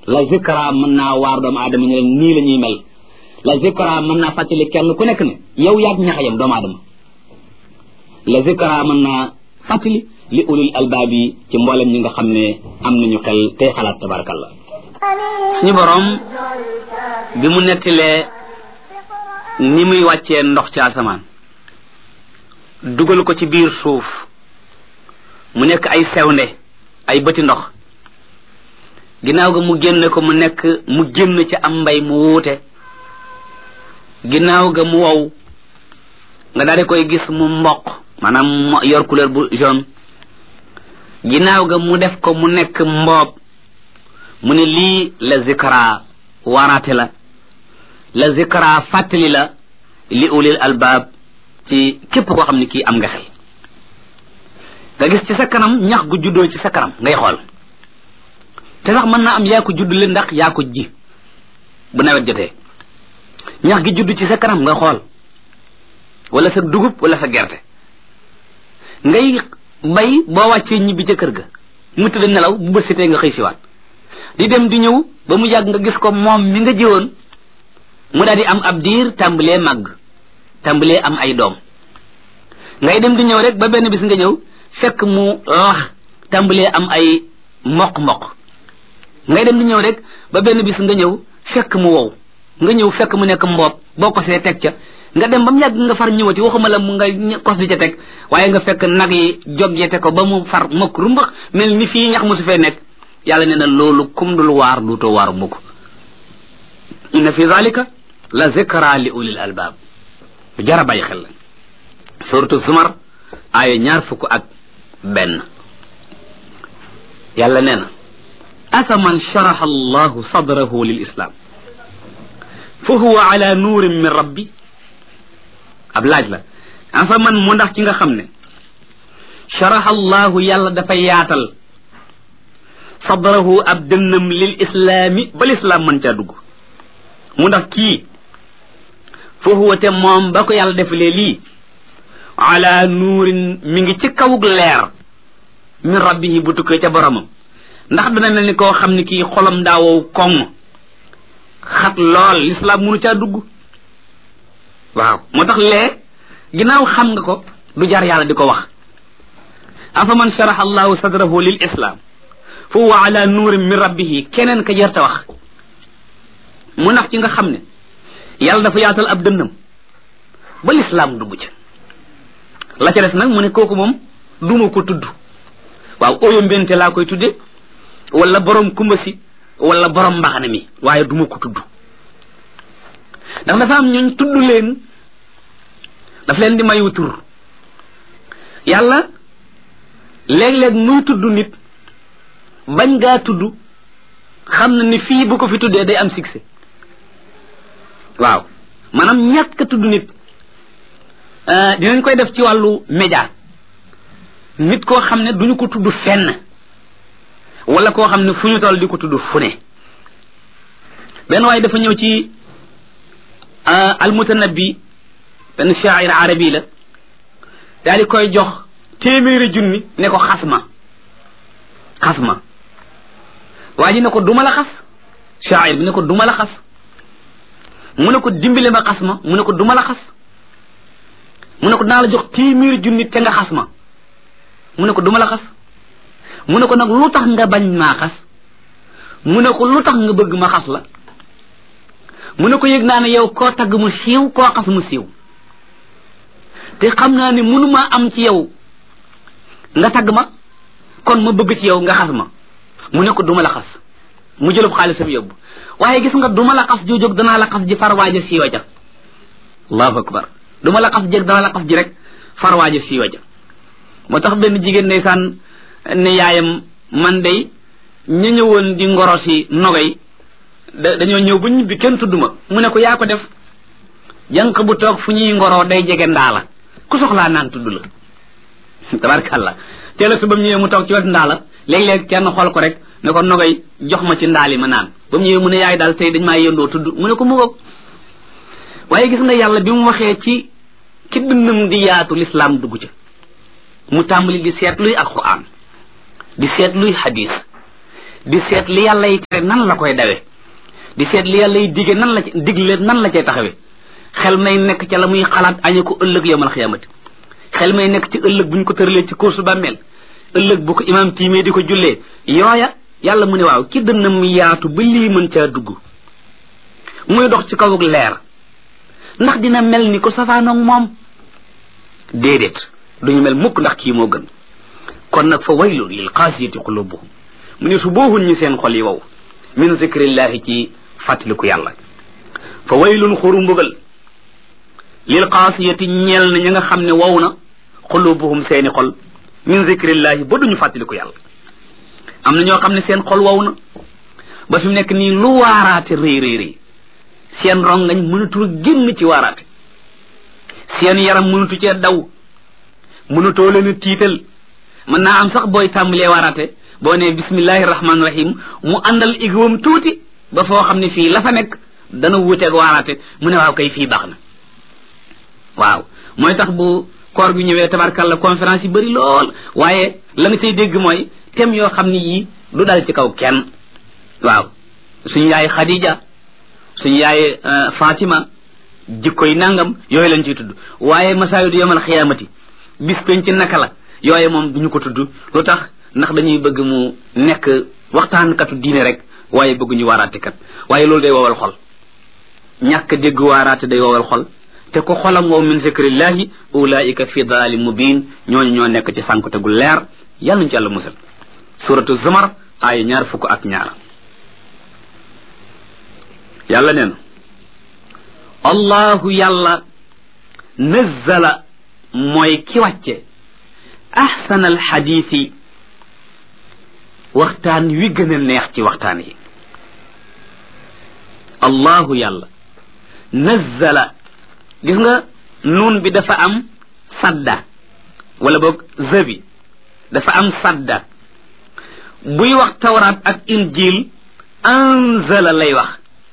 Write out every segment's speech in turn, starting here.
la zikra mën naa waar doomu aadama ñu leen nii la ñuy mel la zikra mën naa fàttali kenn ku nekk ne yow yaag ñaxayam doomu aadama la zikra mën naa fàttali li ulul albaab yi ci mboolem ñi nga xam ne am nañu xel tey xalaat tabarakallah suñu borom bi mu nettilee ni muy wàccee ndox ci asamaan dugal ko ci biir suuf mu nekk ay sewnde ay bëti ndox ginnaaw ga mu génne ko mu génn ci am mbay mu wuute ginnaaw ga mu wow nga daal di koy gis mu mboq maanaam yor couleur bu jaune ginnaaw ga mu def ko mu nekk mboob mu ne lii la zikra waaraate la zikra fàttali la li ulil albaab ci képp koo xam ne kii am nga xel nga gis ci sa kanam ñax gu juddoo ci sa kanam ngay xool te sax mën naa am yaa ko judd le ndax yaa ko ji bu nawet jotee ñax gi judd ci sa kanam nga xool wala sa dugub wala sa gerte ngay bay boo wàccee ñibbi ca kër ga mu tëdd nelaw bu bët setee nga xëy siwaat di dem di ñëw ba mu yàgg nga gis ko moom mi nga jiwoon mu daal di am ab diir tàmbalee màgg tàmbalee am ay doom ngay dem di ñëw rek ba benn bis nga ñëw fekk mu wax tàmbalee am ay mboq ngay dem di ñëw rek ba benn bis nga ñëw fekk mu wow nga ñëw fekk mu nekk mboob boo ko see teg ca nga dem ba mu yàgg nga far ñëwati waxuma la mu nga kos di ca teg waaye nga fekk nag yi joggete ko ba mu far mokk rumbax mel ni fii ñax mu su fee nekk yàlla nee na loolu kum dul waar duutoo waar mukk inna fi zalika la zikra li ulil albaab jara bàyyi xel la suratu zumar aaya 21 yàlla nee na afaman sharaha allahu sadrahu lil islam fa huwa ala nuurin min rabbi ab laaj la afaman mu ndax ci nga xam ne sharaha allahu yàlla dafa yaatal sadrahu ab dënnam lil islaami ba lislaam mën caa dugg mu ndax kii fa huwa te moom ba ko yàlla defalee lii ala nuurin mi ngi ci kawug leer min rabbihi bu tukkee ca boromam ndax dana mel ni koo xam ne kii xolam daawow koŋ xat lool lislaam mënu caa dugg waaw moo tax lee ginnaaw xam nga ko du jar yàlla di ko wax afa man sharaha allahu sadrahu lil islam fa huwa ala nuurin min rabbihi keneen ka jarta wax mu ndax ci nga xam ne yàlla dafa yaatal ab dënnam ba lislaam dugg ca la ca des nag mu ne kooku moom duma ko tudd waaw ooyo mbente laa koy tudde wala borom kumba si wala borom mbaxane mi waaye duma ko tudd ndax dafa am ñooñ tudd leen daf leen di mayu tur yàlla léeg-léeg muy tudd nit bañ ngaa tudd xam na ni fii bu ko fi tuddee day am succès waaw maanaam ñàkk a tudd nit dinañ koy def ci wàllu média nit koo xam ne duñu ko tudd fenn wala koo xam ne fu ñu toll di ko tudd fu ne benn waaye dafa ñëw ci almutanabbi benn shaa'ir arabi la daal di koy jox téeméeri junni ne ko xas ma waa ji ne ko duma la xas shaa'ir bi ne ko duma la xas mu ne ko dimbale ma xas ma mu ne ko duma la xas mu ne ko dinaa la jox téeméeri junni te nga xas ma mu ne ko duma la xas mu ne ko nag lu tax nga bañ maa xas mu ne ko lu tax nga bëgg ma xas la mu ne ko yëg naa ne yow koo tagg mu siiw koo xas mu siiw te xam naa ne mënumaa am ci yow nga tagg ma kon ma bëgg ci yow nga xas ma mu ne ko duma la xas mu jëlub xaalisam yóbbu waaye gis nga duma la xas jóg danaa la xas ji farwaaja siiwa ja allahu akbar duma la xas jég danaa la xas ji rek farwaaja siiwa ja moo tax benn jigéen ndeysaan ne yaayam man day ñu ñëwoon di ngoro si nogay dañoo ñëw bu ñibbi kenn tudd ma mu ne ko yaa ko def jànq bu toog fu ñuy ngoroo day jege ndaa la ku soxlaa naan tudd la tabarkàlla teel a su ba mu ñëwee mu toog ci wet ndaa la léeg-léeg kenn xool ko rek ne ko nogay jox ma ci ndaali ma naan ba mu ñëwee mu ne yaay daal tey dañ maa yëndoo tudd mu ne ko mu ngoog waaye gis nga yàlla bi mu waxee ci dënnam di yaatu lislaam dugg ca mu tàmbali di seet luy alquran di seet luy hadis di seet li yàlla yi tere nan la koy dawe di seet li yàlla yi dige nan la ci digle nan la cay taxawe xel may nekk ca la muy xalaat añe ko ëllëg yawmal xiyaamati xel may nekk ci ëllëg buñ ko tëralee ci course bàmmeel ëllëg bu ko imaam tiimee di ko jullee yooya yàlla mu ne waaw ki dënnam yaatu ba lii mën caa dugg muy dox ci kawug leer ndax dina mel ni ko safaanoog moom déedéet duñu mel mukk ndax kii moo gën kon nag fa waylun lil qaasiyati qulubuhum mu ne su booxuñ ñi seen xol yi wow min zikrillahi ci fàttaliku yàlla fa waylun xuru mbugal lil qaasiyati ñeel na ña nga xam ne wow na qulubuhum seeni xol min zikrillahi ba duñu fàttaliku yàlla am na ñoo xam ne seen xol wow na ba fi mu nekk nii lu waaraate rëy rëy rëy seen rongañ mënatul génn ci waaraate seen yaram mënatu cee daw mënatoo leen a tiital mën naa am sax booy tàmbalee waaraate boo ne bismillahi rahmaani rahim mu àndal igwam tuuti ba foo xam ne fii la fa nekk dana wuuteeg waaraate mu ne waaw kay fii baax na waaw mooy tax bu koor bi ñëwee tabarkalla conférence yi bëri lool waaye la nga cay dégg mooy thème yoo xam ne yii du dal ci kaw kenn waaw suñu yaay Khadija suñu yaay Fatima jikkoy nangam yooyu lañ ciy tudd waaye masaayidu yawmal xiyaamati bis peñ ci naka la yooye moom duñu ko tudd lu tax ndax dañuy bëgg mu nekk waxtaankatu diine rek waaye bëgguñu waaraate kat waaye loolu day wowal xol ñàkk dégg waaraate day wowal xol te ko xolam wow min zikrillahi ulaika fi dalaalin mubin ñooñu ñoo nekk ci sànkute gu leer yàlla nañu ci yàlla musal suratu zumar aaya 22 yàlla nee na allahu yàlla nazzala mooy ki wàcce ahsana alxadiisi waxtaan wi gën a neex ci waxtaan yi allahu yàlla nazzala gis nga nuun bi dafa am sadda wala boog zabi dafa am sadda buy wax tawraat ak injil anzala lay wax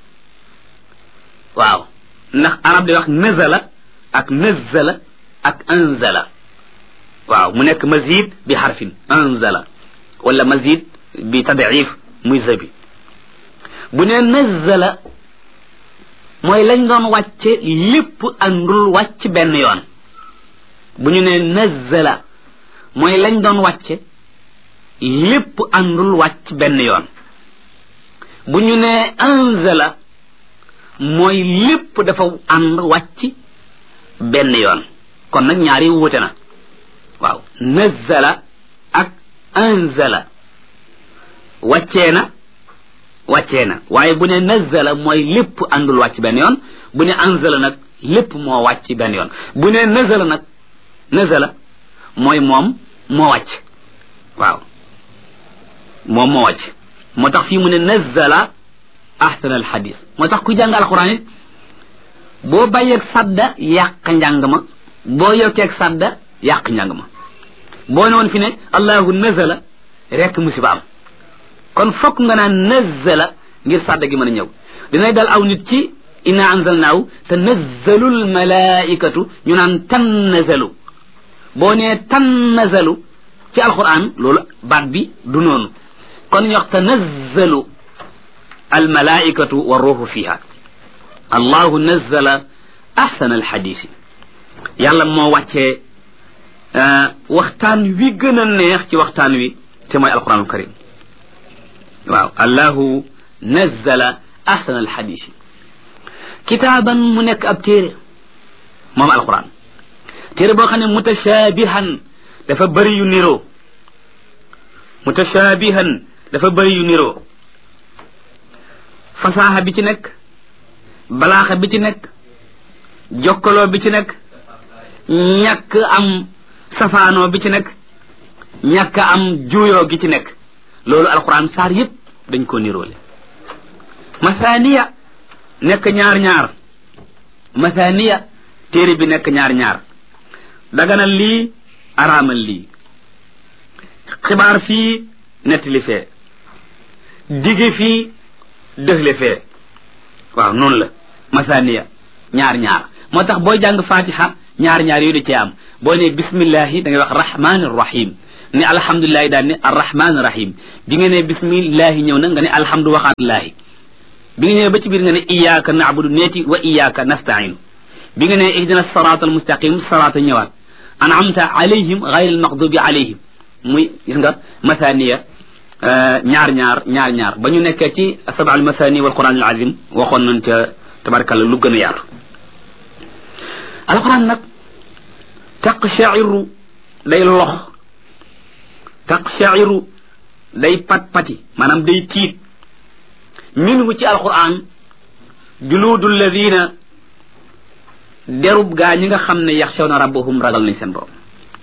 waaw ndax arab day wax nazala ak nazzala ak anzala waaw mu nekk mazid bi xarfin anzala wala mazid bi tadif muy zabi bu ne nazzala mooy lañ doon wàcce lépp àndul wàcc benn yoon bu ñu ne nazzala mooy lañ doon wàcce lépp àndul wàcc benn yoon bu ñu ne anzala mooy lépp dafa ànd wàcc benn yoon kon nag ñaari wuute na waaw nazzala ak anzala wàccee na waaye bu ne nazzala mooy lépp àndul wàcc benn yoon bu ne anzala nag lépp moo wàcc benn yoon bu ne nazala nag nazala mooy moom moo wàcc waaw moom moo wàcc moo tax fii mu ne nazzala ahsana alxadis moo tax ku jàng alquran it boo bàyyeeg sadda yàq njàng ma boo yokkeeg sadda yàq njàng ma boo ne woon fi ne allahu nazala rekk musiba am kon fokk nga naan nazzala ngir sadda gi mën a ñëw dinay dal aw nit ci inna anzalnaahu tanazzalu almalaikatu ñu naan tannazalu boo nee tannazalu ci alquran loolu baat bi du noonu kon ñu wax tanazzalu almalaikatu wa ruuhu fiha allahu nazzala ahsana alxadisi yàlla moo wàccee waxtaan wi gën a neex ci waxtaan wi te mooy alquranul karim waaw allahu nazzala ahsana alxadisi kitaaban mu nekk ab téere moom alquran téere boo xam ne mutashaabihan dafa bëri yu niroo mutashaabihan dafa bëri yu niroo fasaaxa bi ci nekk balaaxa bi ci nekk jokkaloo bi ci nekk ñàkk am safaanoo bi ci nekk ñàkk am juuyoo gi ci nekk loolu alquran saar yépp dañ ko niroole masaaniya nekk ñaar masaaniya téere bi nekk ñaar daganal lii araamal lii xibaar fii nettali fee dige fii dëxle fee waaw noonu la masaaniya ñaar moo tax booy jàng fatiha ñaar yooyu da cee am boo ne bismillahi da ngay wax rahmanir rahim ne alhamdulilahi daal ne arrahmanir rahim bi nga ne bismillahi ñëw na nga ne alhamdu waxaatullahi bi nga ñëwee ba ci biir nga ne iyyaka na'budu neeti wa iyyaka nasta'in bi nga ne ihdina siraatal mustaqim siraata ñëwaat an'amta alayhim ghayril maghdubi alayhim muy gis nga masaniya ñaar ba ñu nekkee ci sab'al masani wal quran al azim waxoon nañ ca tabarakalla lu gën a yaatu alquran nag taqsha'iru day lox taqsha'iru day pati maanaam day tiit minhu ci alquran juluudul ladina derub gaa ñi nga xam ne yaxshawna rabbahum ragal nañ seen borom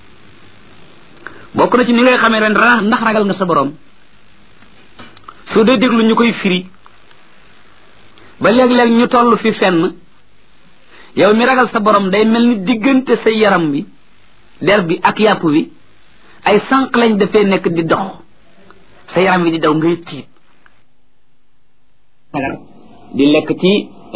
bokk na ci ni ngay xamee ren ndax ragal nga sa borom soo dee déglu ñu koy firi ba léeg-léeg ñu toll fi fenn yow mi ragal sa borom day mel ni diggante sa yaram bi der bi ak yàpp bi ay sànq lañ dafee nekk di dox sa yaram bi di daw ngay tiit di lekk ci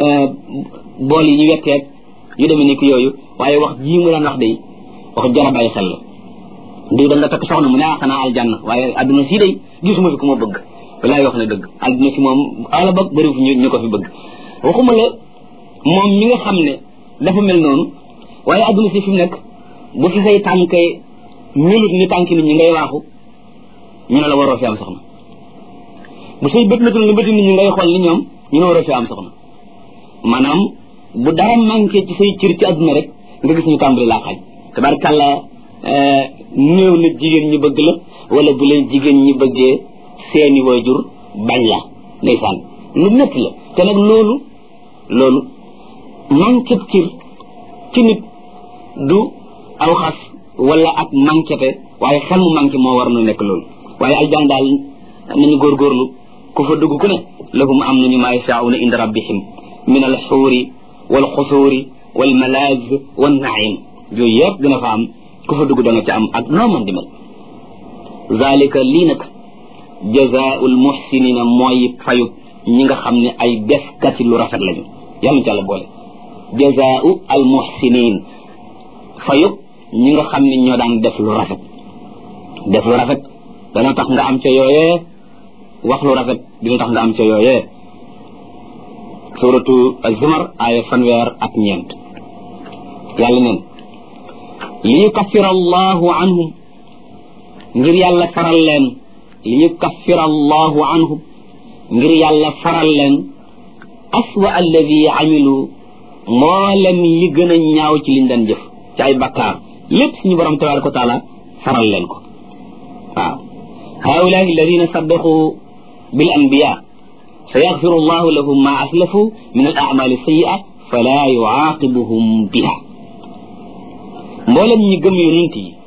bool yi ñu wetteeg yu demee ni ki yooyu waaye wax jii mu daan wax day wax jara bàyyi xel la diw da nga takk soxna mu ne xanaa aljanna waaye adduna sii day gisuma fi ku ma bëgg walaay wax na dëgg adduna si moom ala bëgg bëri fu ñu ko fi bëgg waxuma la moom mi nga xam ne dafa mel noonu waaye adduna si fi mu nekk bu fi say tànkee melut ni tànk nit ñi ngay waaxu ñu ne la waroo fi am soxna bu say bët metul ni bëti nit ñi ngay xool ni ñoom ñu ne waroo fi am soxna maanaam bu dara manqué ci say cër ci adduna rek nga gis ñu tàmbali laa xaaj tabarkàlla néew na jigéen ñi bëgg la wala bu leen jigéen ñi bëggee seeni waajur bañ la ndeysaan lu métti la te nag loolu manqué cër ci nit du aw xas wala ak manquéte waaye xel mu manqué moo war nu nekk loolu waaye aljan daal nañu góorgóorlu ku fa dugg ku ne lahum am nañu maa yashaa'una inda rabbihim min al xuuri wal xusuuri wal malaaz wan naim yooyu yëpp dina fa am ku fa dugg da nga ca am ak noo mën di mel zalika lii nag jazaa'ul muhsinina mooy fayu ñi nga xam ne ay defkati lu rafet lañu yàlla ci yàlla boole jazaa'u al muhsinin fayu ñi nga xam ne ñoo daan def lu rafet dana tax nga am ca yooyee wax lu rafet dina tax nga am ca yooyee suratu az-zumar aaya fanweer yàlla neen li yukaffira allahu anhum ngir yàlla faral leen li yukaffira allahu anhum ngir yàlla faral leen aswa alladi amilu mboolem li gën a ñaaw ci liñ daan jëf ci ay bakkaar lépp suñu borom tabaraka wa taala faral leen ko waaw haulaai alladina saddaqu bil anbiya sa yaxfiru allahu lahum ma aslafu min al amali sayyi'a fala yuaqibuhum biha mboolem ñi gëm yonent yi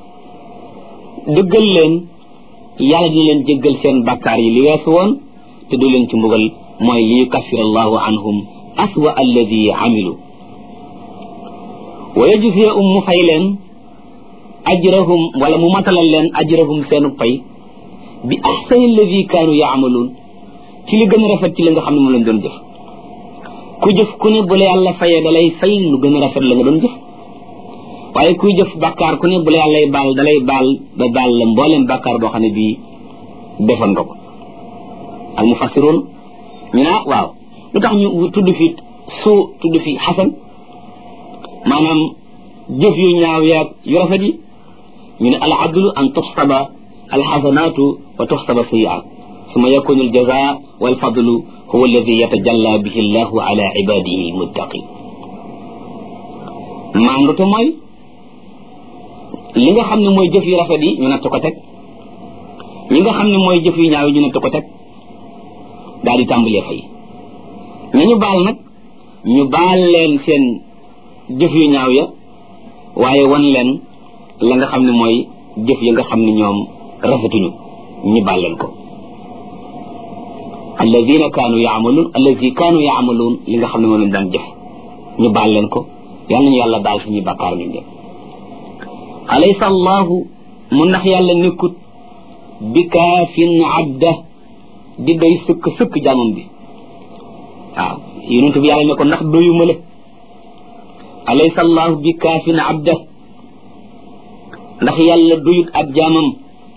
dëggal leen yàlla dina leen jéggal seen bakkaar yi li weesu woon te du leen ci mbugal mooy li yukaffir allahu anhum aswa alladi amilu wa yajziyahum mu fay leen ajrahum wala mu matalal leen ajrahum seenu pay bi ahsani alladi kaanu yaamaluun ci li gën a rafet ci li nga xam ne moom lañ doon jëf ku jëf ku ne bu la yàlla fayee da lay fay lu gën a rafet la nga doon jëf waaye kuy jëf bàkkaar ku ne bu la yàllay baal da lay baal ba baal la mbooleem bàkkaar boo xam ne bii defoon nga ko al mufassiroon ñu ne waaw lu tax ñu tudd fi suu tudd fi xasan maanaam jëf yu ñaaw yaag yu rafet yi ñu ne al adlu an tuxsaba al xasanaatu wa tuxsaba sayiat summa yakunu al jaza wal fadlu huwa alladi yatajalla bihi llahu ala ibadihi al muttaqin maandu mooy li nga xam ne mooy jëf yu rafet yi ñu natt ko teg li nga xam ne mooy jëf yu ñaaw yi ñu natt ko teg daal di tàmbalee fay ñu baal nag ñu baal leen seen jëf yu ñaaw ya waaye wan leen la nga xam ne mooy jëf ya nga xam ne ñoom rafetuñu ñu baal leen ko allazi kaanu yaamaluun li nga xam ne moom lañ daan jëf ñu baal leen ko yal nañu yàlla baal suñuy bàkkaar ñu def alaysa allahu mu ndax yàlla nekkut bi kaafin abda di doy sëkk jaamam bi waaw yonent bi yàlla ne ko ndax doyuma la alaysa allahu bi kaafin abda ndax yàlla duyut ab jaamam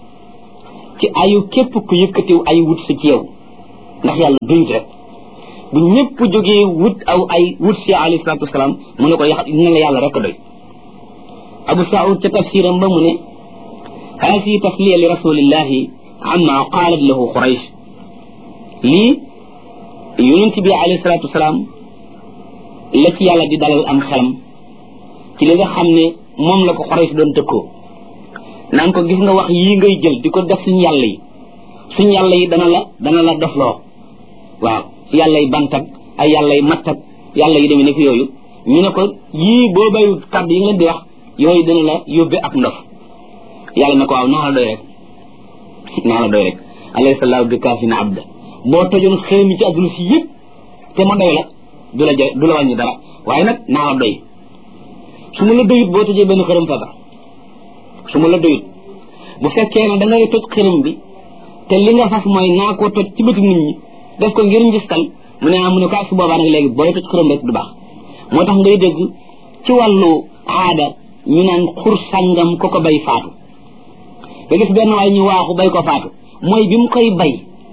ci ayu képp ku yëkkatiw ay wut si ci yow ndax yàlla duyut rek bu ñëpp jógee wut aw ay wut si alayhi salaatu wasalaam mu ne ko dina la yàlla rek doy abu saud ca tafsiram ba mu ne haasi tasliya li rasulillahi amma qaalat lahu quraysh lii yonent bi alayhi salaatu wasalaam la ci yàlla di dalal am xelam ci li nga xam ne moom la ko quraysh doon tëkkoo naan ko gis nga wax yii ngay jël di ko def suñu yàlla yi dana la dofloo waaw yàlla yi bantak ay yàlla yi mattak yàlla yi demee nekk yooyu ñu ne ko yii boo bayu kàddu yi nga leen di wax yooyu dana la yóbbe ak ndof yàlla ne ko waaw naa la doy rek alayhi sallahu bi kaafin abda boo tojoon xërëm yi ci àdduna si yëpp te ma doy la du la wàññi dara waaye nag naa la doy su ma la doyut boo tojee benn xërëm feebar su ma la doyut bu fekkee ne da ngay toj xërëm bi te li nga fas mooy naa koo toj ci bëti nit ñi def ko ngir njistal mu ne mu ne ko su boobaa nag léegi booy toj xërëm rek du baax moo tax ngay dégg ci wàllu aada ñu naan xur sàngam ko ko bay faatu nga gis benn waaye ñu waaxu bay ko faatu mooy bi mu koy bay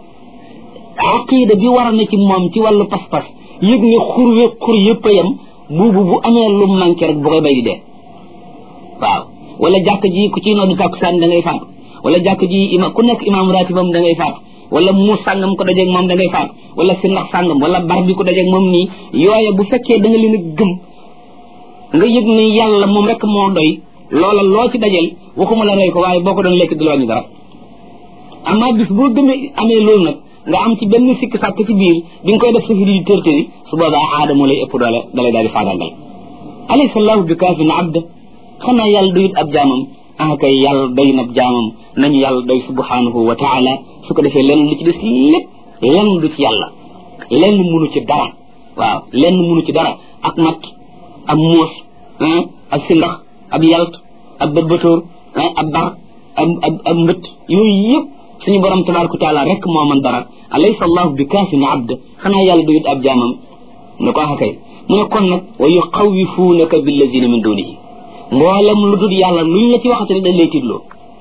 aqida bi war na ci moom ci wàllu pas-pas yëg ne xur yëpp a yem bu amee lu manqué rek bu koy bay di dee waaw wala jàkk ji ku ci noddu tàkkusaan da ngay faatu wala jàkk ji ku nekk imaam ratibam da ngay faatu wala muus sàngam ko dajeeg moom da ngay faatu wala si ndax sàngam wala bar bi ko dajeeg moom nii yooye bu fekkee da nga leen a gëm nga yëg ni yàlla moom rek moo doy loola loo ci dajeel waxuma la rey ko waaye boo ko doon lekk du la wàññi dara amaa bis boo gëmee amee loolu nag nga am ci benn sikk sàkk ci biir bi nga koy def sa fi di tërtëri su boobaa aada moo lay ëpp doole dalay daal di faagaagal alaysa allahu bi kaafin abda xanaa yàlla doyut ab jaamam kay yàlla doy na ab jaamam nañu yàlla doy subhanahu wa taala su ko defee lenn lu ci des lépp lenn du ci yàlla lenn munu ci dara waaw lenn munu ci dara ak mat ab muus ab sindax ab yalt ab bëtbëtóor ab bar ab mbët yooyu yëpp suñu borom tabaraka wa taala rek moo man dara alaysa allahu bi kaafin abd xanaa yàlla doyut ab jaamam ne ko kay mu ne kon nag wa yuxawifuunaka billazina min dunihi mboolem lu dul yàlla luñ la ci waxati rek dañ lay tiitloo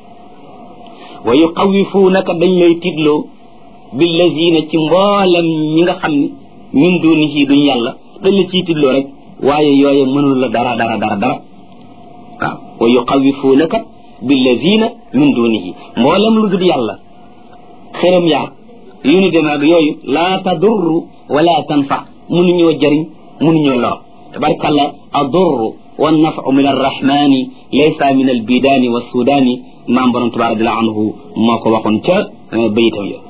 wa yuxawifuunaka dañ lay tiitloo billazina ci mboolem ñi nga xam ne min dunihi duñ yàlla dañ la ciy tiitloo rek waaye yooye mënul la dara waaw wa yuxawifuunaka billazina min dunihi mboolem lu dul yàlla xërëm yaag yu ni demaag yooyu laa tadurru wala tanfa mënuñoo jëriñ mënuñoo lor tabarkalla adurru والنفع من الرحمن ليس من البيدان والسودان ما بن تبارك الله عنه ما كو waxon ca beytam ya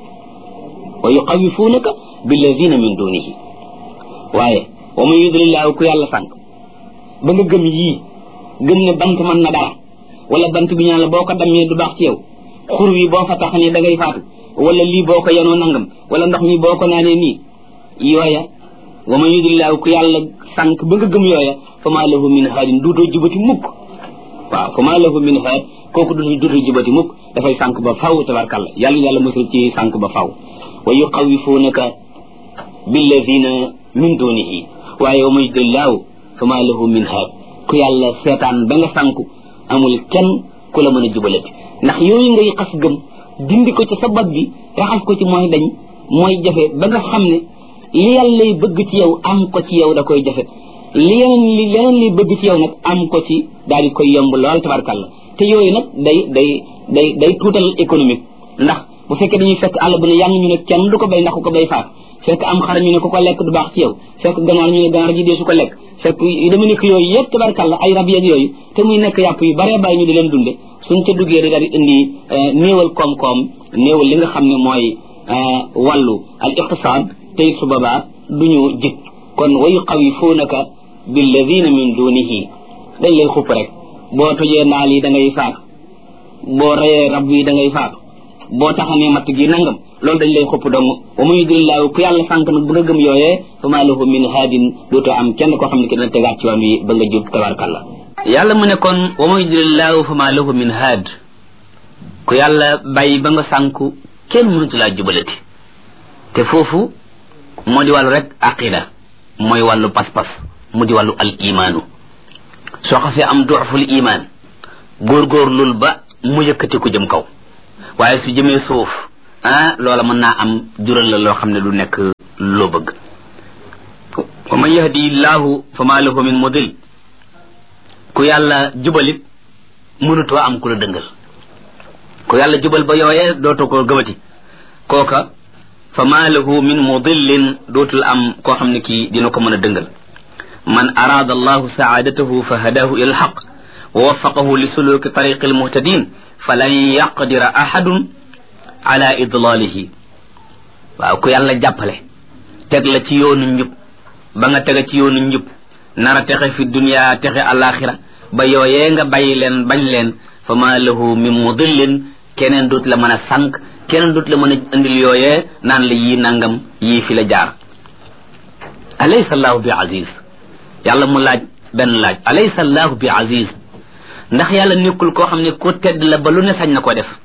ويخوفونك بالذين من دونه waaye ومن يضلل الله ku yàlla sànk ba nga gëm yii gëm ne bant mën na dara wala bant bi ñaan la boo ko dammee du baax ci yow xur wi boo fa taxani da ngay faatu wala lii boo ko yanoo nangam wala ndox mi boo ko naanee nii yooya wa man yudlillahu ku yàlla sànq ba nga gëm yooya fa maa lahu min haadin duutoo jubati mukk waaw fa maa lahu min haad kooku duutoo jubati mukk dafay sànq ba faw tabarkalla yàlla mosul ci sànq ba faw wa yuxawifunaka billadina min dunihi waaye wa man yudlillahu fa maa lahu min haad ku yàlla seetaan ba nga sànq amul kenn ku la mën a jubalati ndax yooyu ngay xas gëm dindi ko ci sa bopp bi raxas ko ci mooy dañ mooy jafe ba nga xam ne li yàlla lay bëgg ci yow am ko ci yow da koy jafe leneen li bëgg ci yow nag am ko ci daal di koy yomb lool tabarkalla te yooyu nag day tuutal économique ndax bu fekkee dañuy fekk àll bu ne yàng ñu ne kenn du ko bay ndax ku ko bay faat fekk am xar ñu ne ku ko lekk du baax ci yow fekk ganaar ñu ne ganaar ji dee su ko lekk fekk yu dama nekk yooyu yëpp tabarkalla ay rab yeeg yooyu te muy nekk yàpp yu baree bàyyi ñu di leen dunde suñ ca duggee rek daal di indi néewal koom-koom néewal li nga xam ne mooy wàllu al iqtisaad tey su boobaa duñu jik kon wa yuxawifunaka billadina min dunihi dañ lay xupp rek boo tojee naal yi da ngay faatu boo reyee rab yi da ngay faatu boo taxanee matt gi nangam loolu dañ lay xupp dong wa man yudlillahu ku yàlla sànq nag bu nga gëm yooyee fa maa lahu min haadin dootoo am kenn koo xam ne ki dana tegaat ci waan wi ba nga jub tabarkalla yàlla mu ne kon wa man yudlillahu fa maa lahu min haad ku yàlla bàyyi ba nga sànku kenn mënatu laa jubalati te foofu moo di wàllu rek aqida mooy wàllu pas-pas mu di wàllu al imaanu soo xasee am du'ful iman góorgóorlul ba mu yëkkati ko jëm kaw waaye su jëmee suuf loola mën naa am jural la loo xam ne du nekk loo bëgg wa man yahdi llahu fa ma lahu min mudil ku yàlla jubalit mënutoo am ku la dëngal ku yàlla jubal ba yooyee dootoo ko gëmati kooka fa ma lahu min mudillin dootul am koo xam ne kii dina ko mën a dëngal man araada allahu saadatahu fa hadahu ila alxaq wa waffaqahu li suluki tariqi almuhtadin falan yaqdira ahadun ala idlalihi waaw ku yàlla jàppale teg la ci yoonu njub ba nga tega ci yoonu njub nara texe fi dunya texe alaxira ba yooyee nga bàyyi leen bañ leen fa ma lahu min mudillin keneen dut la mën a sànq keneen dut la mën a indil yooyee naan la yii nangam yii fi la jaar alaysa allahu bi aziz yàlla mu laaj benn laaj alaysa allahu bi aziz ndax yàlla nekkul koo xam ne ku tedd la ba lu ne sañ na koo def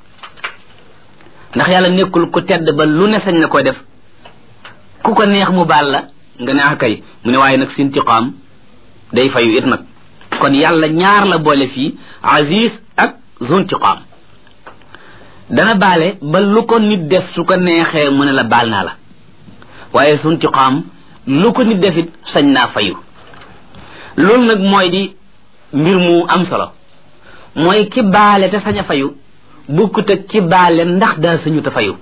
ndax yàlla nekkul ku tedd ba lu ne sañ na koo def ku ko neex mu baal la nga ne kay mu ne waaye nag sintiqaam day fayu it nag kon yàlla ñaar la boole fii aziz ak zuntiqaam dana baale ba lu ko nit def su ko neexee mu ne la baal naa la waaye zuntiqaam lu ko nit def it sañ naa fayu loolu nag mooy di mbir mu am solo mooy ki baale te sañ a fayu bukkut ak ki baale ndax daa sañu te fayu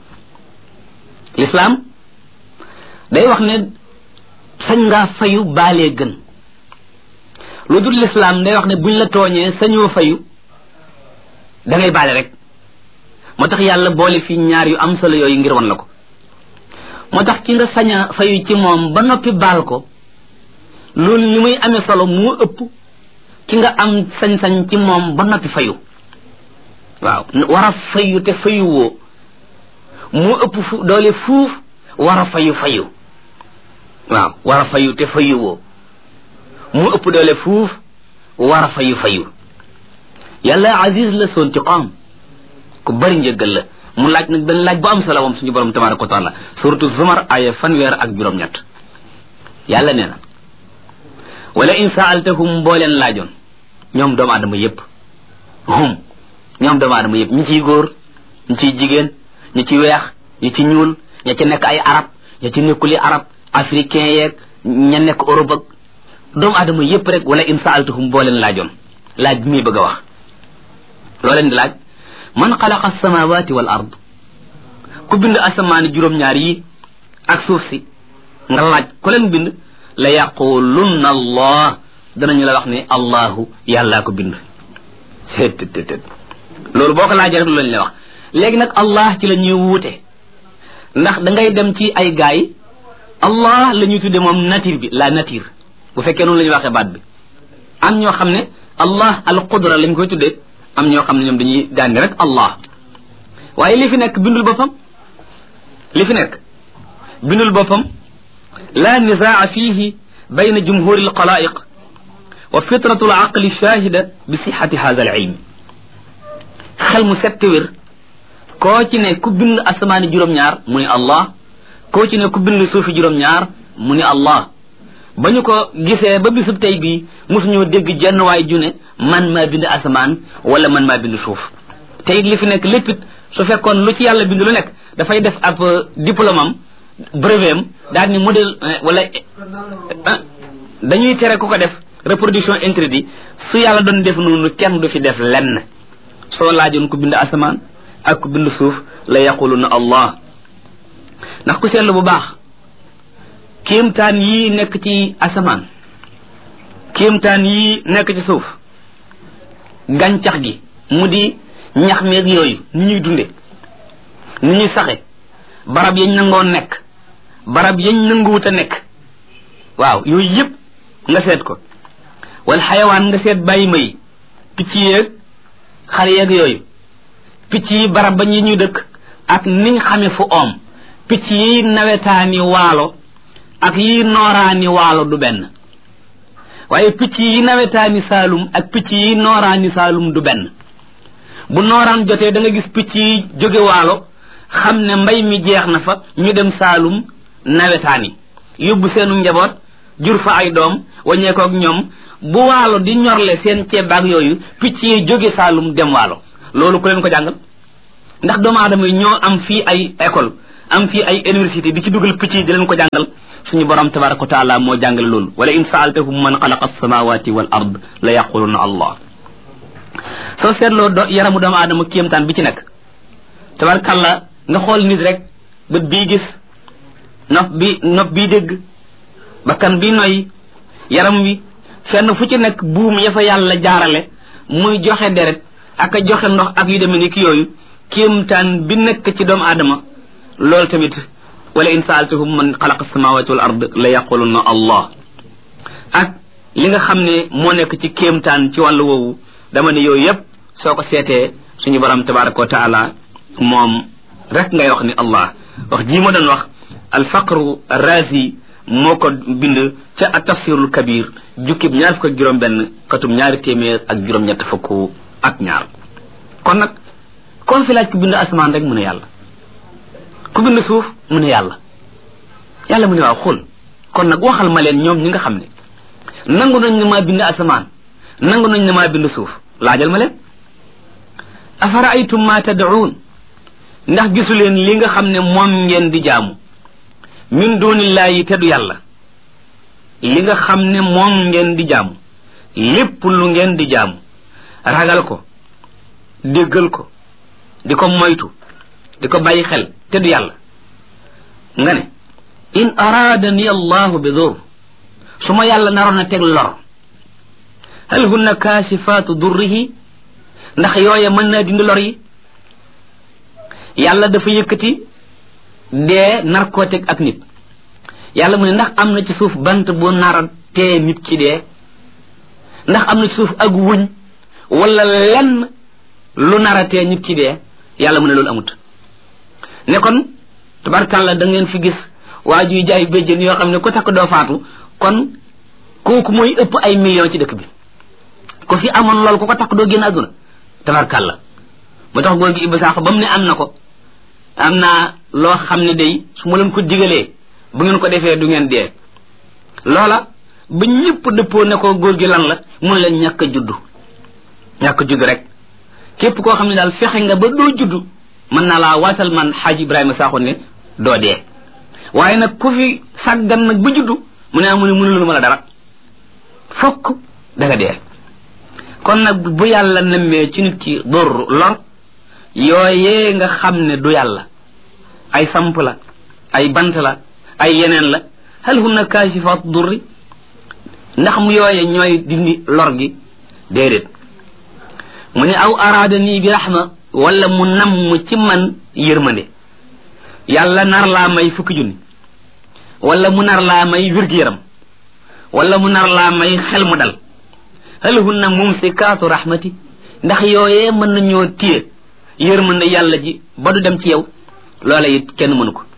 lislaam day wax ne sañ ngaa fayu baalee gën lu dul lislaam day wax ne buñ la tooñee sañoo fayu da ngay baale rek moo tax yàlla boole fii ñaar yu am solo yooyu ngir wan la ko moo tax ki nga sañ a fayu ci moom ba noppi baal ko loolu li muy amee solo moo ëpp ki nga am sañ-sañ ci moom ba noppi fayu waaw war a fayu te fayu woo moo ëpp doole fuuf war a fayu waaw war a fayu te fayu woo moo ëpp doole fuuf war a fayu yàlla aziz la soon ci qaam ku bari njëggal la mu laaj nag benn laaj bu am solo moom suñu borom tabaraka wa taala suratu zumar aya fanweer ak juróom-ñett yàlla nee na wala in saaltahum boo leen laajoon ñoom doomu aadama yépp ñoom doomu aadama yépp ñi ciy góor ñi ciy jigéen ñi ci weex ñi ci ñuul ña ci nekk ay arab ña ci nekkuli arab africain yeeg ña nekk Europe ak doomu aadama yépp rek wala in saaltahum boo leen laajoon laaj bi muy bëgg a wax loo leen di laaj man xalaqa alsamawati wal ard ku bind asamaani juróom-ñaar yi ak suuf si nga laaj ku leen bind la yaqulunna allah danañu la wax ne allahu yàllaa ko bind loolu boo ko laajee rek lu lañ la wax léegi nag allah ci la ñuy wuute ndax da ngay dem ci ay gaay allah la ñuy tudde moom nature bi la nature bu fekkee noonu la ñuy waxee baat bi am ñoo xam ne allah al qudra lañ koy tuddee am ñoo xam ne ñoom dañuy daandi rek allah waaye li fi nekk bindul boppam la nizaa fihi bayna jumhuri alxalaiq wa fitratu alaqli shahida bi sixati hada alilm xel mu sett wér koo ci ne ku bind asamaani juróom-ñaar mu ni allah koo ci ne ku bind suufi juróom-ñaar mu ni allah ba ñu ko gisee ba bisub tey bii mosuñoo dégg jenn waay ju ne man maa bind asamaan wala man maa bind suuf te it li fi nekk lépp it su fekkoon lu ci yàlla bind lu nekk dafay def ab diplôme am brevet am daal ni modèle wala dañuy tere ku ko def reproduction interdit su yàlla doon def noonu kenn du fi def lenn soo laajoon ku bind asamaan ak ku bind suuf la yaquluna allah ndax ku seetlu bu baax kéemtaan yi nekk ci asamaan kéemtaan yi nekk ci suuf gàncax gi mu di ñax meeg yooyu ni ñuy dunde ni ñuy saxe barab yañ nangoo nekk barab yañ nanguwut a nekk waaw yooyu yëpp nga seet ko wala xayawaan nga seet bàyyi may picc yeeg xar yeeg yooyu picc yi barab ba ñi ñuy dëkk ak niñ xame fu oom picc yi nawetaani waalo ak yi nooraani waalo du benn waaye picc yi nawetaani saalum ak picc yi nooraani saalum du benn bu nooraan jotee da nga gis picc yi jóge waalo xam ne mbay mi jeex na fa ñu dem saalum nawetaani yóbbu seenu njaboot jur fa ay doom waññeekoo ak ñoom bu waalo di ñorle seen ceeb baag yooyu picc yi jóge Saalum dem waalo loolu ku leen ko jàngal ndax doomu aadama yi ñoo am fii ay école am fii ay université di ci dugal picc yi di leen ko jàngal suñu borom tabaraka wa taala moo jàngale loolu wala in saaltahum man xalaqa alsamawati wal ard la yaquluna allah soo seetloo yaramu doomu aadama kéemtaan bi ci nekk tabarkalla nga xool nit rek bët bii gis nopp bii dégg bakkan bi noy yaram wi fenn fu ci nekk buum ya fa yàlla jaarale muy joxe deret ak a joxe ndox ak yu demee ni ki yooyu kéemtaan bi nekk ci doomu aadama loolu tamit wala in saaltahum man xalaqa samawati wal ard la yaquluna allah ak li nga xam ne moo nekk ci kéemtaan ci wàllu woowu dama ne yooyu yëpp soo ko seetee suñu borom tabaraka wa taala moom rek ngay wax ni allah wax jii ma doon wax alfaqru arrazi moo ko bind ca a tafsirul kabir jukkib 2 katum 2 kon nag kon fi laaj ku bind asamaan rek mu ne yàlla ku bind suuf mu ne yàlla mu ne waaw xul kon nag waxal ma leen ñoom ñi nga xam ne nangu nañ ne maa bind asamaan nangu nañ ne maa bind suuf laajal ma leen afara aytum ma tad'uun ndax gisu leen li nga xam ne moom ngeen di jaamu min dunillahi te du yàlla li nga xam ne moom ngeen di jaamu lépp lu ngeen di jaamu ragal ko déggal ko di ko moytu di ko bàyyi xel te du yàlla nga ne in araadani allahu bi dur su ma yàlla naroon a teg lor hal hunna kaasifaatu durrihi ndax yooye mën naa dindi lor yi yàlla dafa yëkkati dee nar koo teg ak nit yàlla mu ne ndax am na ci suuf bant bu nara tee nit ki dee ndax am na ci suuf ak wuñ wala lenn lu nara tee nit ki dee yàlla mu ne loolu amut ne kon tabarkàlla da ngeen fi gis waa juy jaay béjjën yoo xam ne ku takk doo faatu kon kooku mooy ëpp ay millions ci dëkk bi ko fi amoon lool ku ko takk doo génn àdduna tabarkàlla moo tax góor gi Ibba Sakho ba mu ne am na ko am naa loo xam ne day su ma leen ko digalee bu ngeen ko defee du ngeen dee loola ba ñëpp dëppoo ne ko góor gi lan la mun leen ñàkk a juddu rek képp koo xam ne daal fexe nga ba doo juddu mën naa laa waatal man xaaji Ibrahima Sakho ne doo dee waaye nag ku fi sàggan nag ba juddu mu ne amu ne mënulul ma la dara fokk danga dee kon nag bu yàlla nemmee ci nit ki dor lor yooyee nga xam ne du yàlla ay samp la ay bant la ay yeneen la hal hunna kaashifaat durri ndax mu yooye ñooy dindi lor gi déedéet mu ne aw araadani bi rahma wala mu namm ci man yërmande yàlla nar laa may fukki junni wala mu nar laa may wér-gu-yaram wala mu nar laa may xel mu dal hal hunna mumsikaatu rahmati ndax yooyee mën nañoo téye yërmande yàlla ji ba du dem ci yow loola it kenn mënu ko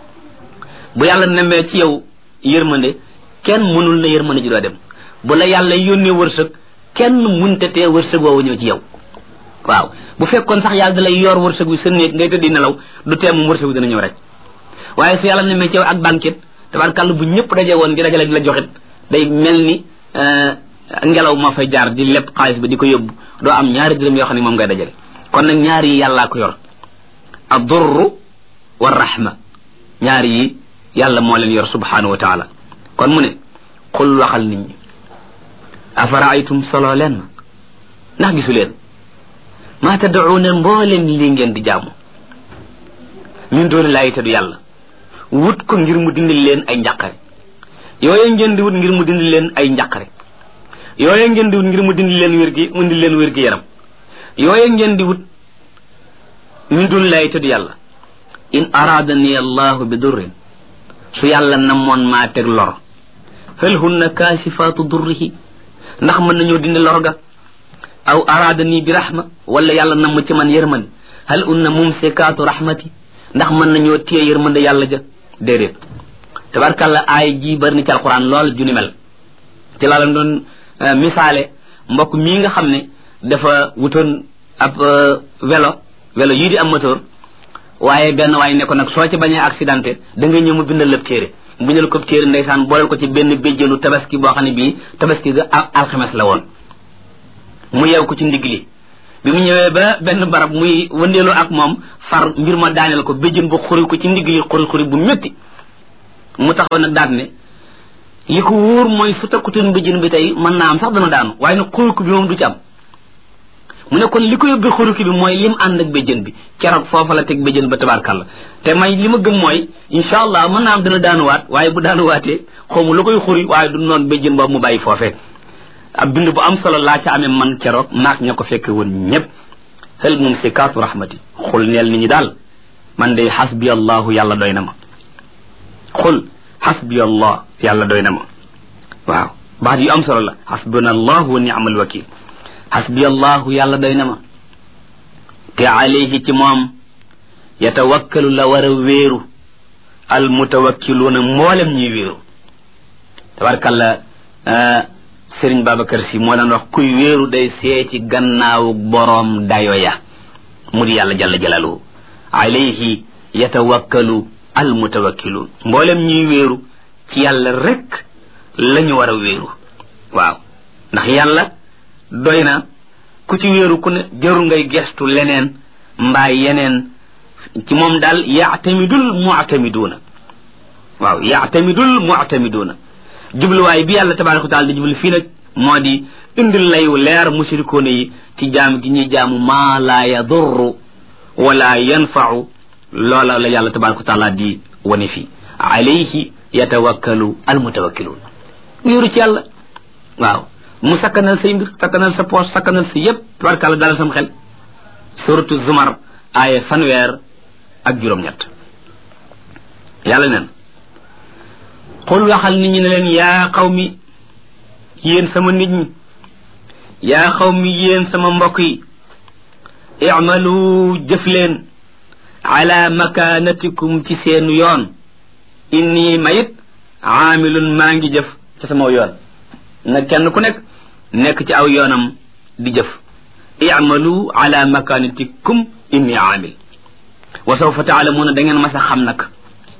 bu yàlla nembee ci yow yërmande kenn mënul na yërmande ji doo dem bu la yàlla yónnee wërsëg kenn munte tee wërsëg woowu ñëw ci yow waaw bu fekkoon sax yàlla da lay yor wërsëg wi sa néeg ngay tëddi nelaw du tee moom wërsëg wi dina ñëw rek waaye su yàlla nembee ci yow ak banquet tabarkàlla bu ñëpp daje woon di dajale di la joxit day mel ni ngelaw moo fay jaar di lépp xaalis ba di ko yóbbu doo am ñaari dërëm yoo xam ne moom ngay dajale kon nag ñaar yi yàllaa ko yor ad-durru wa rahma ñaar yi yàlla moo leen yor subhanahu wa taala kon mu ne xul waxal nit ñi afaraaytum solo leen ma ndax gisu leen maa tad'uuna mbooleen lii ngeen di jaamu min dooni laayi te du yàlla wut ko ngir mu dindil leen ay njàqare yooye ngeen di wut ngir mu dindil leen ay njàqare yooye ngeen di wut ngir mu dindil leen wér gi yaram yooye ngeen di wut min dooni laayi te du yàlla in araadani allahu bi durrin su yàlla namoon maa teg lor hal hunna kaasifaatu durrihi ndax mën nañoo dindi lor ga aw araadani bi rahma wala yàlla namm ci man yërmande hal hunna mumsikaatu rahmati ndax mën nañoo téye yërmande yàlla ja déedéet tabarkàlla aay ji bari ni ci alquran lool ju ni mel ci laa leen doon misaale mbokk mii nga xam ne dafa wutoon ab vélo yii di am moteur waaye benn waaye ne ko nag soo ci bañee accidenté da nga ñëw mu bindal lépp téere bindal ko téere ndeysaan booleel ko ci benn béjjënu tabaski boo xam ne bii tabaski ga alxames la woon mu yeew ko ci ndigg li bi mu ñëwee ba benn barab muy wëndeelu ak moom far mbir ma daaneel ko béjjën bu xuri ko ci ndigg li xuri bu métti mu taxaw nag daat ne li ko wóor mooy su takkutoon béjjën bi tey mën naa am sax dana daanu waaye nag xuriku bi moom du ci am mu ne kon li ko yóbbee xuriku bi mooy lim ànd ak béjjën bi keroog foofa la teg béjjën ba tabaarkàlla te may li ma gëm mooy insha allah mën naa am dana daanuwaat waaye bu daanuwaatee xawma lu koy xuri waaye du noonu béjjën boobu mu bàyyi foofee ab bind bu am solo laa ca amee man keroog naak ña ko fekke woon ñëpp hal mumsikaatu rahmati xul neel nit ñi daal man day xasbi allahu yàlla doy na ma xul xasbi allah yàlla doy na ma waaw baat yu am solo la xasbuna allahu wa ni'mal wakil xasbi allahu yàlla doy na ma te alayhi ci moom yatawakkalu la war a wéeru al mutawakkiluuna mboolem ñuy wéeru tabarkalla Sëriñ Babacar Si moo daan wax kuy wéeru day seeti gannaawu boroom dayo ya mu di yàlla jalla jalaaluhu alayhi yatawakkalu al mutawakkiluun mboolem ñuy wéeru ci yàlla rek la ñu war a wéeru waaw ndax yàlla doy na ku ci wéeru ku ne jarul ngay gestu leneen mbaa yeneen ci moom daal yaatamidul mu'tamiduuna waaw yaatamidul mu'tamiduuna jubluwaay bi yàlla tabaaraka wa taala di jublu fii nag moo di indil layu leer mushrikoona yi ci jaam gi ñuy jaamu maa laa yadurru wala yanfa'u loola la yàlla tabaaraka wa taala di wane fii alayhi yatawakkalu almutawakkiluun wéeru ci yàlla waaw mu sakkanal say mbir sakkanal sa poos sakkanal sa yépp tabaarkalla dalal sam xel suratu zumar aaya fanweer ak 7 yàlla neen xul waxal nit ñi ne leen yaa xawmi yéen sama nit ñi yaa xawmi yéen sama mbokk yi i'malu jëf leen ala makanatikum ci seen yoon inni mayit aamilun maa ngi jëf ci sama yoon na kenn ku nekk ci aw yoonam di jëf i'malu ala makanatikum inni aamil wa sawfa taalamuuna da ngeen mas a xam nag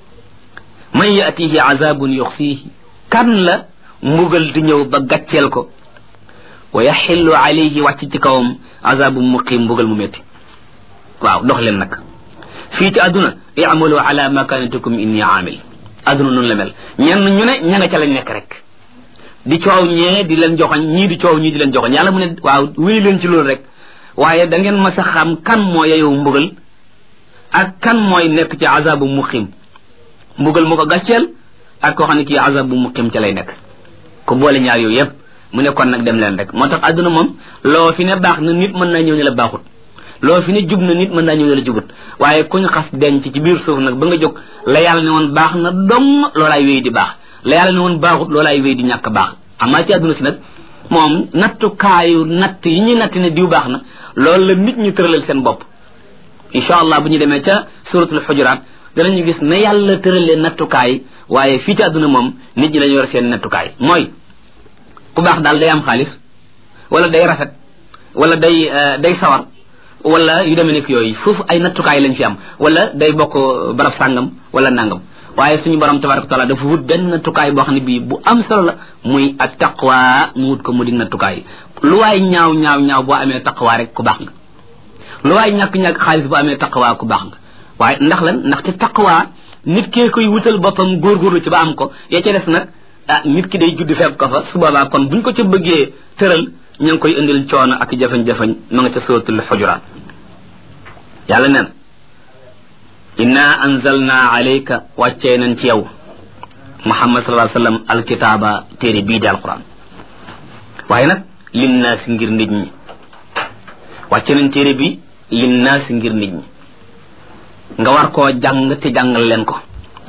man yatihi azabun yuxsiihi kan la mbugal di ñëw ba gàcceel ko wa yaxillu alayhi wàcc ci kawam azabun muqiim mbugal mu métti waaw dox leen nag fii ci àdduna i'malu ala makanatikum inni aamil àdduna noonu la mel ñenn ñu ne ña nga ca lañ nekk rek di coow ñee di leen joxoñ ñii di coow ñii di leen joxoñ yàlla mu ne waaw wéy leen ci loolu rek waaye da ngeen mas a xam kan moo yeyow mbugal ak kan mooy nekk ci azabu muqiim mbugal mu ko gàcceel ak koo xam ne kii azabu muqiim ca lay nekk ku boole ñaar yooyu yëpp mu ne kon nag dem leen rek moo tax àdduna moom loo fi ne baax na nit mën naa ñëw ne la baaxut loo fi ne jub na nit mën naa ñëw ne la jubut waaye kuñ xas denc ci biir suuf nag ba nga jóg la yàlla ne woon baax na dong loolaay wéy di baax la yàlla ne woon baaxut loolaay wéy di ñàkk baax amaa ci àdduna si nag moom nattukaayu natt yi ñuy natt ne diw baax na loolu la nit ñi tëralal seen bopp incha allah bu ñu demee ca suratul xujuraat danañu gis ne yàlla tëralee nattukaay waaye fii ci àdduna moom nit ñi dañu yor seen nattukaay mooy ku baax daal day am xaalis wala day rafet wala day sawar wala yu demee nekk yooyu foofu ay nattukaay lañ fi am wala day bokk barab sàngam wala nangam waaye suñu borom tabaraka wa taala dafa wut benn nattukaay boo xam ne bii bu am solo la muy ak taqwa mu wut ko mu di nattukaay lu waay ñaaw ñaaw ñaaw boo amee taqwa rek ku baax nga lu waay ñàkk-ñàkk xaalis boo amee taqwa ku baax nga waaye ndax lan ndaxte taqwa nit kee koy wutal boppam góorgóorlu ci ba am ko ya ca des nag nit ki day judd fekk ko fa su boobaa kon buñ ko ca bëggee tëral ñu ngi koy indil coono ak jafañ-jafañ ma nga ca suratul xujuraat yàlla neen inna anzalna alayka wàccee nañ ci yow muhammad sallallahu alayhi wa sallam alkitaaba téere bii di alquran waaye nag linnaasi ngir nit ñi wàcce nañ téere bi linnaasi ngir nit ñi nga war koo jàng te jàngal leen ko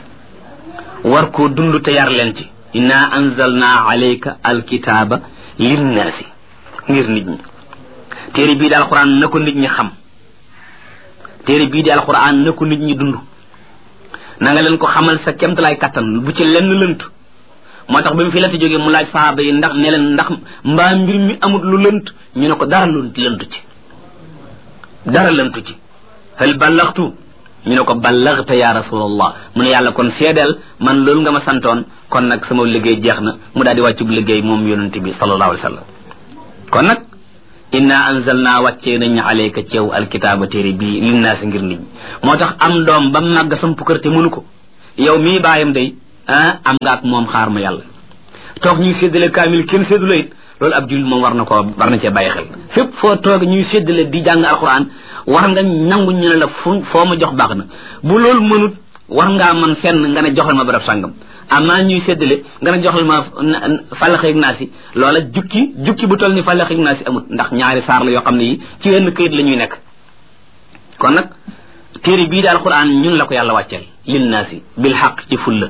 war koo dund te yar leen ci inna anzalna alayka alkitaaba linnaasi ngir nit ñi téere bii di alquran na ko nit ñi xam téere bii di alquran na ko nit ñi dund na nga leen ko xamal sa kemtalaay kattan bu ci lenn lënt moo tax ba mu fi la te jógee mu laaj sahaaba yi ndax ne leen ndax mbaa mbir mi amut lu lënt ñu ne ko dara lëntu ci dara lëntu ci hal ballaxtu ñu ne ko ballaghta ya rasulallah mu ne yàlla kon seedeel man loolu nga ma santoon kon nag sama liggéey jeex na mu daal di wàccu liggéey moom yonent bi sallallahu alayhi wa sallam kon nag inna anzalna wàccee nañu alayka ci yow alkitaaba téere bii linnaasi ngir nit ñi moo tax am doom ba màgg samp kër te mënu ko yow mii bàyyam day am nga ak moom xaar ma yàlla toog ñuy séddale kaamil kenn séddale it loolu ab jullit moom war na cee bàyyi xel fépp foo toog ñuy séddale di jàng alquran war nga nangu ñu ne la foo ma jox baax na bu loolu mënut war ngaa man fenn nga ne joxal ma barab sàngam amaa ñuy séddale nga ne joxal ma fàllaxeeg naasi loola jukki bu toll ni fàllaxeeg naasi amut ndax ñaari saar la yoo xam ne yi ci wenn këyit la ñuy nekk kon nag téere bii di alquran ñun la ko yàlla wàcceel lin naasi bil xaq ci fulla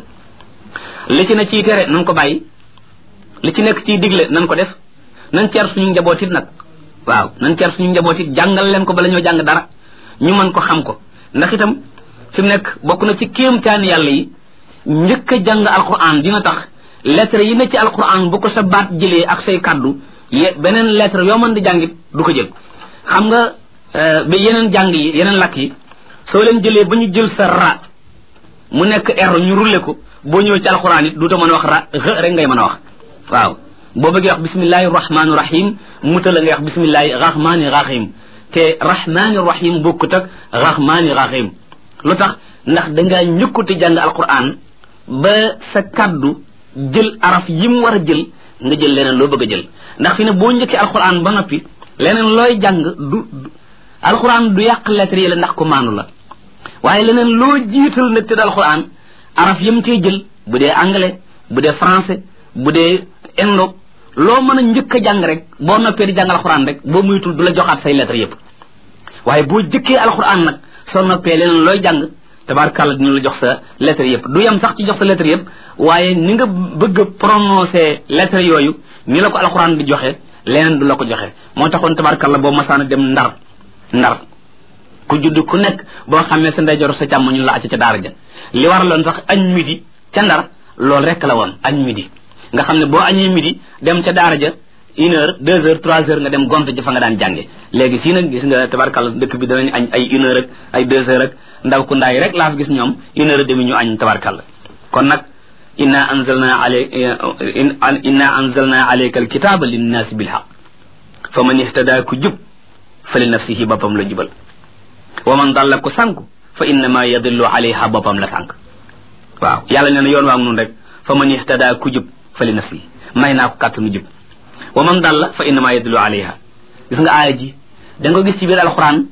li ci ne ciy tere nan ko bàyyi li ci nekk ciy digle nan ko def nan ceer suñu njaboot it nag waaw nan ceer suñu njaboot it jàngal leen ko bala ñoo jàng dara ñu mën ko xam ko ndax itam fi mu nekk bokk na ci kéemtaani yàlla yi njëkk a jàng alquran dina tax lettre yi ne ci alquran bu ko sa baat jëlee ak say kaddu beneen lettre yoo mën di jàngit du ko jël xam nga ba yeneen jàng yi yeneen lakk yi soo leen jëlee ba ñu jël sa ra mu nekk r ñu rulle ko boo ñëwee ci alquran it duuta mën a wax ra rek ngay mën a wax waaw boo bëggee wax bismillahi rahmaani rahim muta la ngay wax bismillahi rahmaani rahim te rahmaani rahim bokkut ak rahmaani rahim lu tax ndax dangaa ñëkkuti jàng alquran ba sa kaddu jël araf yi mu war a jël nga jël leneen loo bëgg a jël ndax fi ne boo njëkkee alquran ba noppi leneen looy jàng du alquran du yàq lettre yi la ndax ko maanu la waaye leneen loo jiital nag te da alquran araf yam cee jël bu dee anglais bu dee français bu dee indo loo mën a njëkk a jàng rek boo noppee di jàng alquran rek boo muytul du la joxaat say lettre yëpp waaye boo jëkkee alquran nag soo noppee leneen looy jàng tabaarkàlla dina la jox sa lettre yëpp du yem sax ci jox sa lettre yëpp waaye ni nga bëgg a prononcer lettre yooyu ni la ko alquran di joxe leneen du la ko joxe moo taxoon tabaarkàlla boo masaana dem ndar ku judd ku nekk boo xamee sa ndeyjoor sa càmm ñu la acca ca daara ja li waraloon sax añ midi ca ndar loolu rek la woon añ midi nga xam ne boo añee midi dem ca daara ja 1 heure 2 heures 3 heures nga dem gont ji fa nga daan jànge léegi fii nag gis nga tabarkàlla dëkk bi danañ añ ay 1 heure ak ay 2 heures ak ndaw ku ndaay rek laa fi gis ñoom 1 heure demi ñu añ tabarkàlla kon nag inna anzalna alayka alkitaba linnaasi bilhaq fa man ihtada ku jub fa li nafsihi boppam la jubal wa man dalla ku sànku fa innama yadillu alayha boppam la sànk waaw yàlla nee na yoon waa nun rek fa man ihtada ku jub fa li nafsihi may naa ko kàttanu jub wa man dalla fa innama yadillu alayha gis nga aaya ji da nga gis ci biir alquran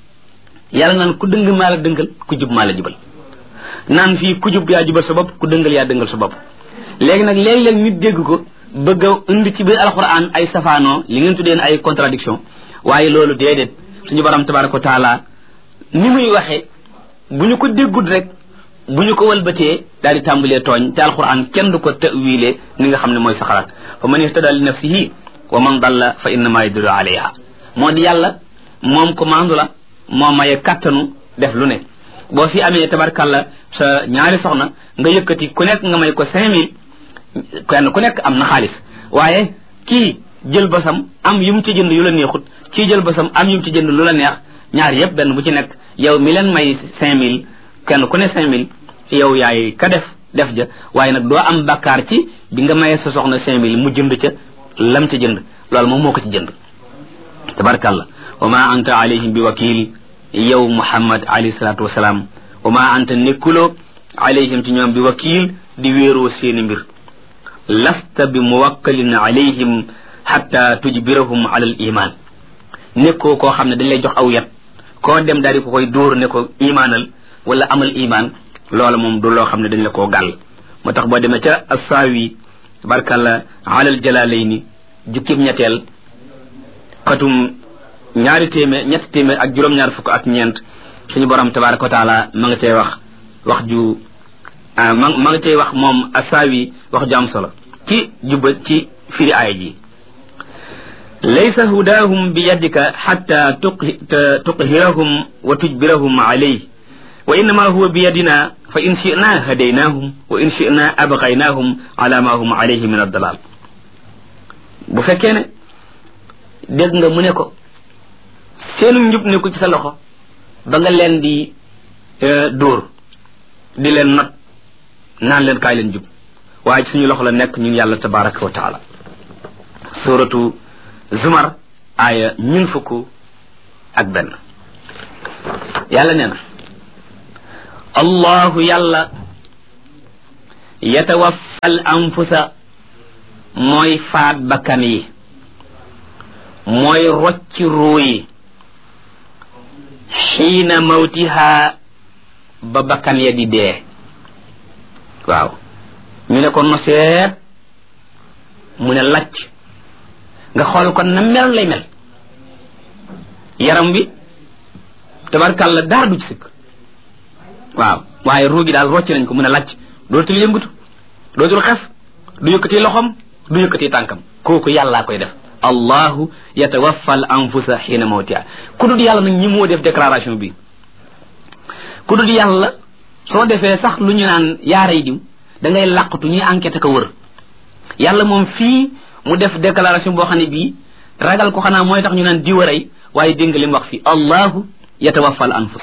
yàlla naan ku dëng maa la dëngal ku jub maa la jubal naan fii ku jub yaa jubal sa bopp ku dëngal yaa dëngal sa bopp léegi nag léeg-léeg nit dégg ko bëgg a indi ci biir alquran ay safaanoo li ngeen tuddee ay contradiction waaye loolu déedéet suñu borom tabaraka wa taala ni muy waxee bu ñu ko déggut rek bu ñu ko walbatee daal di tàmbalee tooñ te alquran kenn du ko ta'wilee ni nga xam ne mooy sa xalaat fa man ihtada li nafsihi wa man dalla fa innama yadullu alayha moo di yàlla moom ko maandu la moo maye kattanu def lu ne boo fi amee tabarkalla sa ñaari soxna nga yëkkati ku nekk nga may ko 5000 kenn ku nekk am na xaalis waaye kii jël basam am yu mu ci jënd yu la neexut kii jël basam am yu mu ci jënd lu la neex ñaar yëpp benn bu ci nekk yow mi leen may 5000 kenn ku ne 5000 yow yaay ka def ja waaye nag doo am bakkaar ci bi nga mayee sa soxna 5000 mu jënd ca lam ca jënd loolu moom moo ko ci jënd tabarkalla wa ma anta alayhim bi wakil yow muhammad alayhi salatu wasalaam wa ma anta nekkuloo alayhim ci ñoom bi wakil di wéeroo seeni mbir lasta bi muwakkalin alayhim hatta tujbirahum ala al iman nekkoo koo xam ne dañ lay jox aw yat koo dem daal di ko koy dóor ne ko imaanal wala amal iman loola moom du loo xam ne dañ la koo gàll moo tax boo demee ca assaawi barkalla alal jalaalayni jukkib ñetteel xatum ñetti téeméer ak juróom-ñaar fukk ak ñeent suñu borom tabaraka wa taala ma nga cay wax ju ma nga cay wax moom assaawi wax ju am solo ci jubba ci firi aaya ji laysa hudaahum bi yadika xatta tuqhirahum wa tujbirahum alayh wa innama huwa bi yadina fa in shi'na hadaynahum wa in shi'na abqaynahum ala ma hum alayhi min ad-dalal bu fekkee ne dégg nga mu ne ko seenu njub ne ko ci sa loxo ba nga leen di dóor di leen not naan leen kaay leen jub waaye ci suñu loxo la nekk ñun yàlla tabaraka wa taala suratu zumar aaya 41 yàlla nee na allahu yàlla yatawaffal anfusa mooy faat bakkan yi mooy rocci ruu yi xiina mawtiha ba bakkan ya di dee waaw ñu ne ko noseet mu ne lacc nga xool kon na mel lay mel yaram bi tabarkàlla dara du ci sikk waaw waaye ruu gi daal rocc nañ ko mu ne lacc dootul yëngatu dootul xef du yëkkati loxom du yëkkati tànkam kooku yàllaa koy def allahu yatawaffa al anfusa xiina mawtiha ku dul yàlla nag ñi moo def déclaration bi ku dul yàlla soo defee sax lu ñu naan yaaray diw da ngay làqatu ñuy enquête ko wër yàlla moom fii mu def déclaration boo xam ne bii ragal ko xanaa mooy tax ñu naan diw a rey waaye dégg nga li mu wax fii allahu yatawaffa al anfus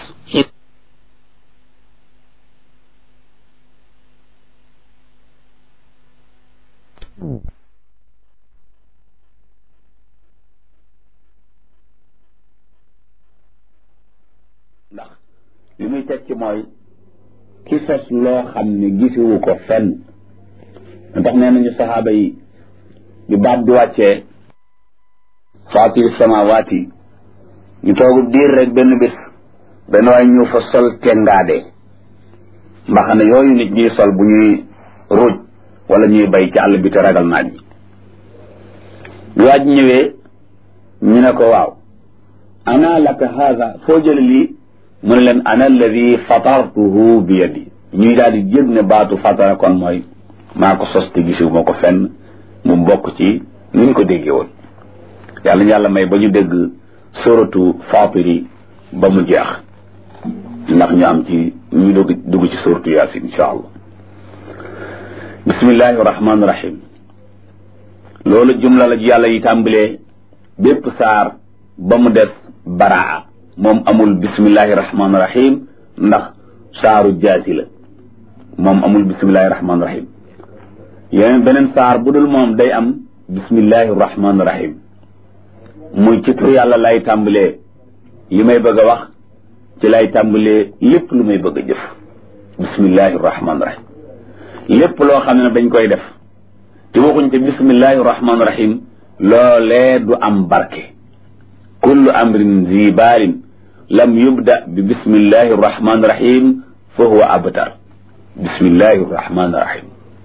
ndax li muy teg ci mooy ki sos loo xam ne gisuwu ko fenn ndax nee nañu saxaaba yi bi baat bi wàccee faatiri samawaati ñu toogu diir rek benn bis benn waay ñu fa sol tengaade mbaxane yooyu nit ñuy sol bu ñuy ruuj wala ñuy bay ci àll bi te ragal naaj bi waaj ñëwee ñu ne ko waaw ana laka haada foo jële lii mu ne leen ana alladi fatartuhu bi yadi ñuy daal di jëg ne baatu fatara kon mooy maa ko sos te gisiwu ma ko fenn mu bokk ci ni ñu ko déggee woon yàlla may ba ñu dégg suratu fatiri ba mu jeex ndax ñu am ci ñu dugg ci suratu yaasin insha allah bismillahi rahmaani rahim loolu jumla la ji yàlla yi tàmbalee bépp saar ba mu des baraa moom amul bismillahi rahmaani rahim ndax saaru jaasi la moom amul bismillahi rahmaani rahim yeneen beneen saar bu dul moom day am bismillahi rahmaani rahim muy ci tur yàlla lay tàmbalee li may bëgg a wax ci lay tàmbalee lépp lu may bëgg a jëf bismillahi rahmaani rahim lépp loo xam ne dañ koy def te waxuñ te bismillahi rahmaani rahim loolee du am barke kullu amrin zi baalin lam yubda bi bismillahi rahmaani rahim fa huwa abtar bismillahi rahmaani rahim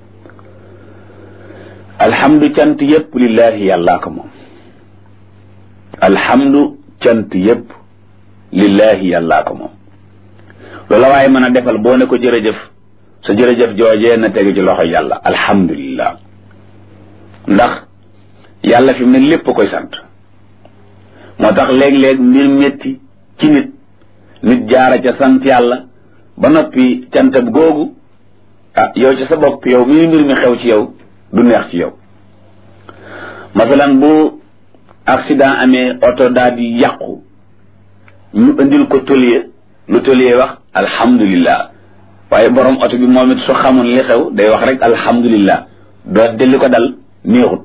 alhamdu cant yëpp lillahi yàllaa ko moom alhamdu cant yëpp lillahi yàllaa ko moom loola waaye mën a defal boo ne ko jërëjëf sa jërëjëf joojee na tege ci loxo yàlla alhamdulillah ndax yàlla fi mu ne lépp koy sant moo tax léeg-léeg mbir métti ci nit jaara ca sant yàlla ba noppi cantab googu yow ci sa bopp yow mii mbir mi xew ci yow du neex ci yow masalan bu accident amee oto daal di yàqu ñu indil ko tôlier lu tôlier wax alhamdulillah waaye borom oto bi moom it su xamoon li xew day wax rek alhamdulillah doo delli ko dal neexut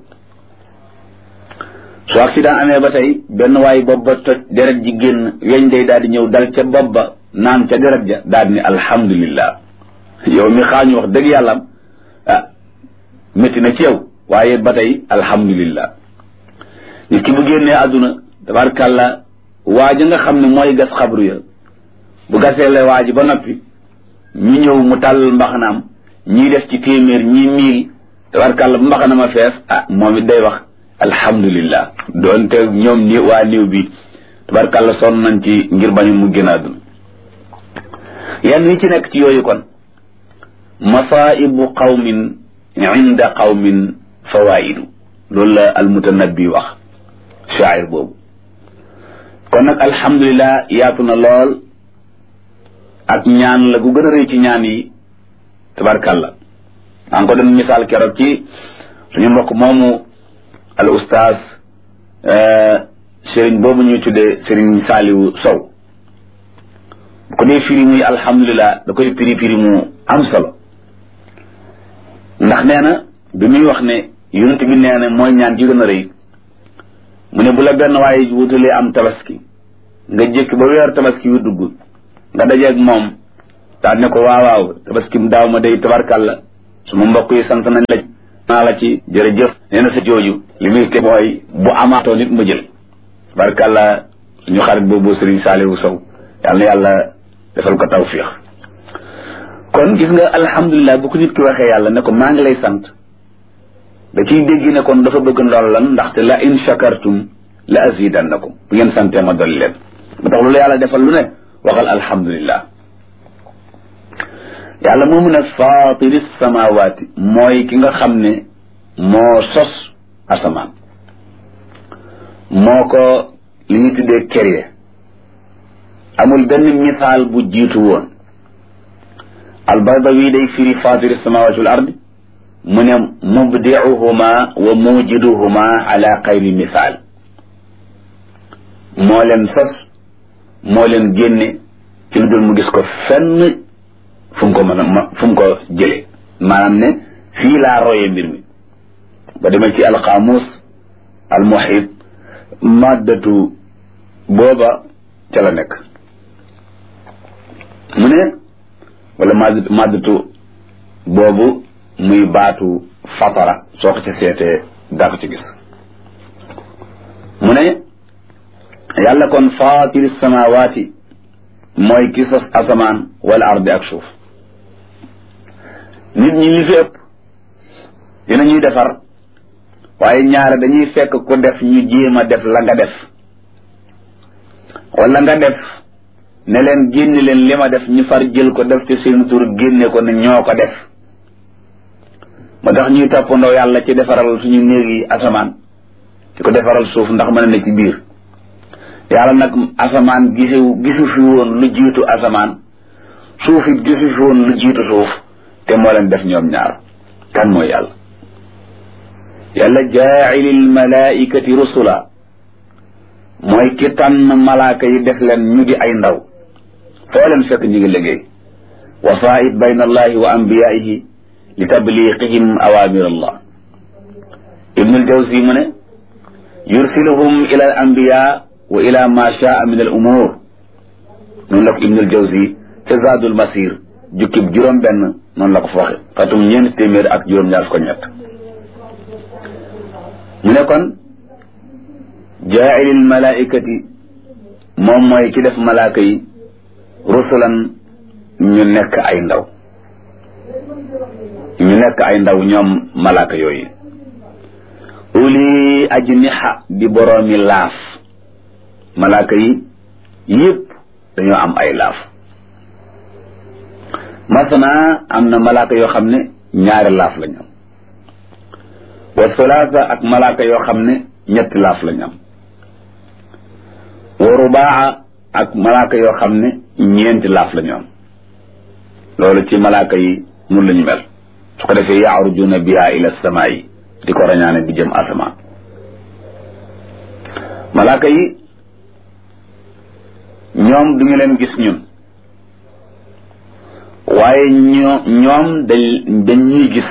su accident amee ba tey benn waaye bopp ba toj deret ji génn weñ day daal di ñëw dal ca bopp ba naan ca deret ja daal di ne alhamdulillah yow mi xaañu wax dëgg yàlla métti na ci yow waaye ba tey alhamdulillah nit ki bu génnee àdduna tabarkàlla waaja nga xam ne mooy gas xabru ya bu gasee la waaji ba noppi ñu ñëw mu tàll mbaxanaam ñii def ci téeméer ñii miil tabarkàlla bu mbaxana ma fees moom it day wax alhamdulillah doonte ñoom ni waa néew bi tabarkàlla sonn nañ ci ngir bañu mu génn àdduna yenn yi ci nekk ci yooyu kon masaibu qawmin inda qawmin fawaidu loolu la almutanabbi wax shaa'ir boobu kon nag alhamdulillah yaatu na lool ak ñaan la gu gën a rëy ci ñaan yi tabarkàlla maa ngi ko doon misaal keroog ci suñu mbokk moomu al ustaas sëriñ boobu ñuy tuddee sëriñ Saaliwu Sow bu ko dee firi muy alhamdulilah da koy firi mu am solo ndax nee na bi muy wax ne yonent bi nee na mooy ñaan ji gën a rëy mu ne bu la benn waaye wutalee am tabaski nga jékki ba weer tabaski wi dugg nga dajeeg moom daal ne ko waaw tabaski mu daaw ma day tabarkàlla suma mbokk yi sant nañ la naa la ci jërëjëf nee na sa jooju li muy te mooy bu amaatoo nit ma jël tabarkàlla suñu xarit boobu Serigne Saliou Sow yàlla na yàlla defal ko tawfiix kon gis nga alhamdulilah bu ko nit ki waxee yàlla ne ko maa ngi lay sant da ciy dégg ne kon dafa bëgg ndollan ndaxte la in shakartum la azidannakum bu ngeen santee ma dolli leen ba tax loolu yàlla defal lu ne waxal alhamdulilah yàlla moomu ne faatiri samawaati mooy ki nga xam ne moo sos asamaan moo ko li ñu tuddee créé amul benn misaal bu jiitu woon albaydawi day firi faatiri samawaati wal ardi mu ne mubdiuhuma wa mujiduhuma ala xayri misaal moo leen sos moo leen génne ci lu dul mu gis ko fenn fu mu ko mën a fu mu ko jële maanaam ne fii laa royee mbir mi ba demee ci alqaamus almuhit maddatu booba ca la nekk mu ne wala maddatu boobu muy baatu fatara soo ko ci seetee daa ko ci gis mu ne yàlla kon faatiri samawaati mooy ki sos asamaan wala ardi ak suuf nit ñi li fi ëpp dina ñuy defar waaye ñaare dañuy fekk ku def ñu jéem a def la nga def wala nga def ne leen génne leen li ma def ñu far jël ko def ci seen tur génne ko ne ñoo ko def moo tax ñuy toppandoo yàlla ci defaral suñu néeg yi asamaan ci ko defaral suuf ndax mën na ci biir yàlla nag asamaan gisu fi woon lu jiitu asamaan suuf it gisu fi woon lu jiitu suuf te moo leen def ñoom ñaar kan mooy yàlla yàlla jaa'ilil malaa'ikati rusula mooy ki tànn malaaka yi def leen ñu di ay ndaw foo leen fekk ñu ngi liggéey wasaa'id bayna allahi wa anbiyaa'ihi li tabliiqihim awaamir allah ibnul jawzi mu ne yursiluhum ila al anbiya wa ila ma shaa min al umur noonu la ko ibnul jawzi ca zaadul masir jukkib juróom benn noonu la ko fa waxe xatum ñeent téeméer ak juróom ñaar ko ñett mu ne kon jaa'ilil malaa'ikati moom mooy ki def malaaka yi rusulan ñu nekk ay ndaw ñoom malaaka yooyu uli ajniha di boroomi laaf malaaka yi yëpp dañoo am ay laaf masana am na malaaka yoo xam ne ñaari laaf lañ am wa thulaatha ak malaaka yoo xam ne ñetti laaf lañ am wa rubaa ak malaaka yoo xam ne ñeenti laaf lañu am loolu ci malaaka yi mun lañu mel su ko defee yaarujuna biha ila samaa yi di ko rañaane di jëm asamaan malaaka yi ñoom duñu leen gis ñun waaye ñoom dañ ñuy gis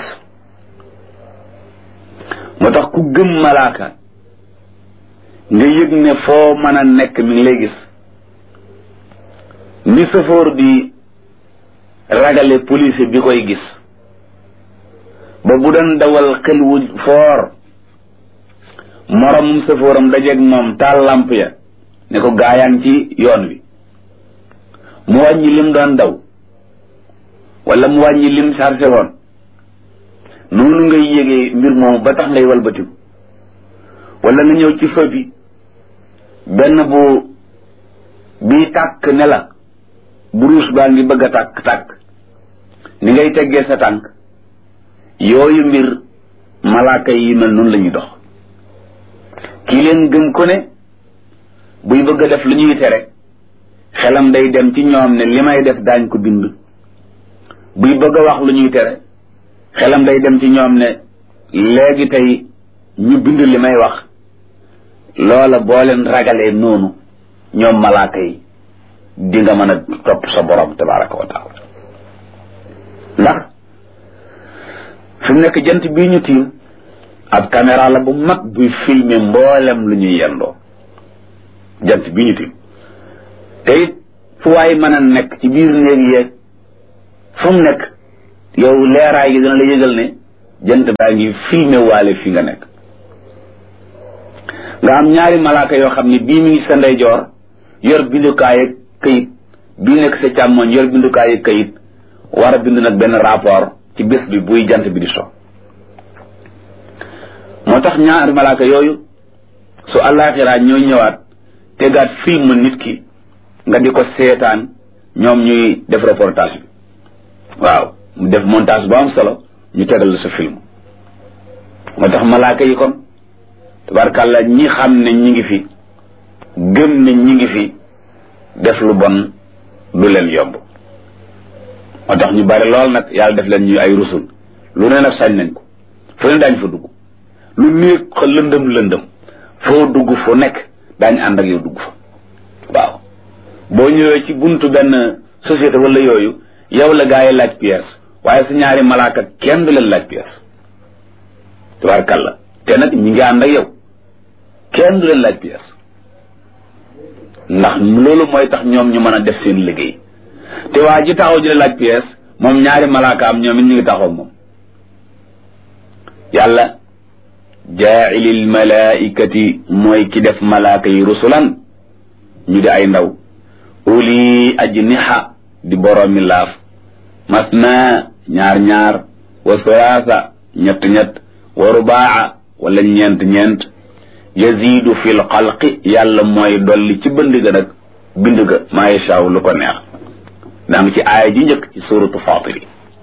moo tax ku gëm malaaka nga yëg ne foo mën a nekk mi ngi lay gis ni safoor di ragale police bi koy gis ba bu doon dawal xel wu foor moromum safooram dajeeg moom taal lamp ya ne ko gaayaan ci yoon wi mu wàññi lim doon daw wala mu wàññi lim chargé woon noonu ngay yégee mbir moomu ba tax ngay walbatiku wala nga ñëw ci feu bi benn bu bii tàkk ne la buruus baa ngi bëgg a tàkk ni ngay teggee sa tànk yooyu mbir malaaka yi mel noonu la ñuy dox kii leen gëm ko ne buy bëgg a def lu ñuy tere xelam day dem ci ñoom ne li may def daañ ko bind buy bëgg a wax lu ñuy tere xelam day dem ci ñoom ne léegi tey ñu bind li may wax loola boo leen ragalee noonu ñoom malaaka yi di nga mën a topp sa borom tabaraka wa taala ndax fi mu nekk jant bii ñu tiim ab caméra la bu mag buy filmer mboolem lu ñuy yendoo jant bii ñu tiim te it fu waay mën a nekk ci biir néeg yeeg fu mu nekk yow leeraay gi dina la yëgal ne jant baa ngi filmer waale fi nga nekk nga am ñaari malaaka yoo xam ne bii mi ngi sa ndeyjoor yor bindukaay ak këyit bii nekk sa càmmoñ yor bindukaay ak këyit war a bind nag benn rapport ci bés bi buy jant bi di so moo tax ñaari malaaka yooyu su àllaaxiraa ñooy ñëwaat tegaat film nit ki nga di ko seetaan ñoom ñuy def reportage bi waaw mu def montage bu am solo ñu tegal la sa film moo tax malaaka yi kon tabarkàlla ñi xam ne ñi ngi fi gëm ne ñi ngi fi def lu bon du leen yomb moo tax ñu bari lool nag yàlla def leen ñuy ay rusul lu ne nag sañ nañ ko fu ne daañ fa dugg lu néeg lëndëm foo dugg fu nekk daañ ànd ak yow dugg fa waaw boo ñëwee ci buntu benn société wala yooyu yow la gaa yi laaj pièce waaye su ñaari malaaka kenn du leen laaj pièce tabarkàlla te nag ñi ngi ànd ak yow kenn du leen laaj pièce ndax loolu mooy tax ñoom ñu mën a def seen liggéey te waa ji taxaw ji la laaj pièce moom ñaari malaakaam ñoom it ñu ngi taxaw moom yàlla jaa'ilil malaa'ikati mooy ki def malaaka yi rusulan ñu di ay ndaw uli ajniha di boroomi laaf masna ñaar wa sulaasa ñett wa rubaa wala ñeent yazidu fil xalqi yàlla mooy dolli ci bind ga maa yashaaw lu ko neex daa ngi ci aaya ji njëkk ci suratu Faatir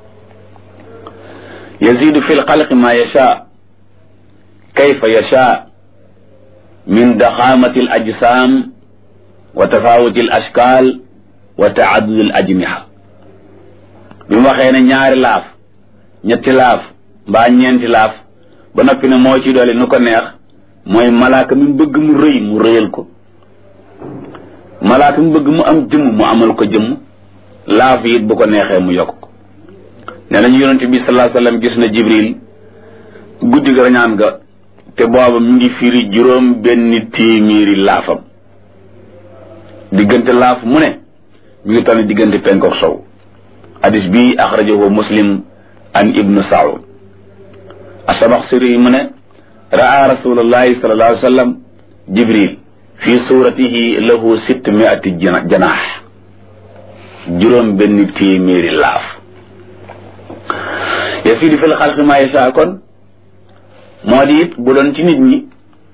yazidu fil xalqi maa yashaa kayfa yashaa min daxaamati al ajsaam wa tafaawuti al ashkaal wa taaddudi al ajniha bi mu waxee ne ñaari laaf ñetti laaf mbaa ñeenti laaf ba noppi ne moo ci doole nu ko neex mooy malaaka mi bëgg mu rëy mu rëyal ko malaaka mi bëgg mu am jëmm mu amal ko jëmm laaf yi it bu ko neexee mu yokk ko nee nañu yonente bi sallallahu alayhi wasallam gis na Jibril guddi ga rañaan ga te booba mi ngi firi juróom benn téeméeri laafam diggante laaf mu ne mi ngi toll diggante penk ak sow hadis bi axrajahu Muslim an ibnu Saud As-Samaxsiri mu ne raa rasulullahi sallallahu alayhi wa sallam Jibril fi suratihi lahu 600 janaax juróom benn téeméeri laaf yasidu fil xalqi ma yasha kon moo di it bu doon ci nit ñi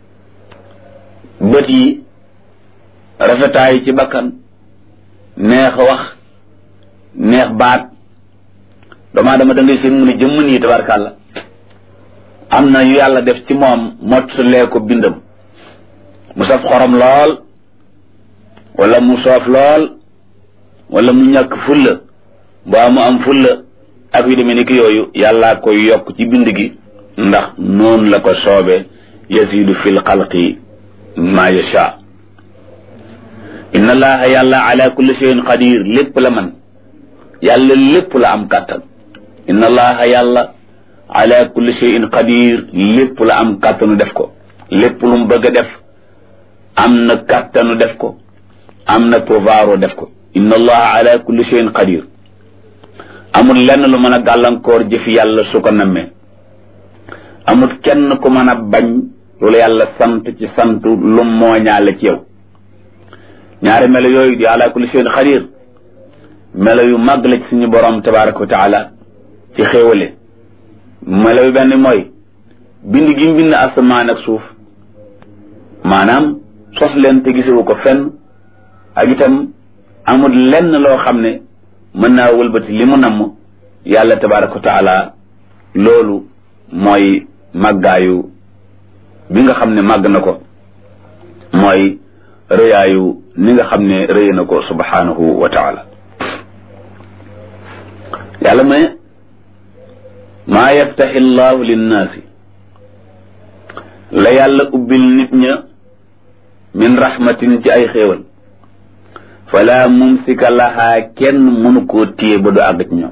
bët yi rafetaay ci bakkan neex wax neex baat doomaa dama da ngay seen mu ne jëmm nii tabarkàlla am na yu yàlla def ci moom mottalee ko bindam mu saf xorom lool wala mu soof lool wala mu ñàkk fulla mbaa mu am fulla ak yu demee ni ki yooyu yàllaa koy yokk ci bind gi ndax noonu la ko soobe yasidu fil xalqi ma yasha inna allaha yàlla ala kulli shay'in qadir lépp la man yàlla lépp la am kàttan inna allaha yàlla ala kulli shay'in qadir lépp la am kàttanu def ko lépp lu mu bëgg a def am na kàttanu def ko am na pouvoir def ko inna allaha ala kulli shay'in qadir amul lenn lu mën a gàllankoor jëfi yàlla su ko nammee amul kenn ku mën a bañ loolu yàlla sant ci sant lu mooñaale ci yow ñaari melo yooyu di ala kulli shay'in qadir melo yu màgg la ci suñu borom tabaraka wa taala ci xéewale melo yu benn mooy bind gi mu bind asamaan ak suuf maanaam sos leen te gisewu ko fenn ak itam amul lenn loo xam ne mën naa wëlbati li mu namm yàlla tabaraka wa taala loolu mooy màggaayu bi nga xam ne màgg na ko mooy rëyaayu ni nga xam ne rëy na ko subhanahu wa taala yàlla mu ne maa yaftaxi llahu linnaasi la yàlla ubbil nit ña min rahmatin ci ay xéewal fala mumsika lahaa kenn mënu koo téye ba du àgg ci ñoom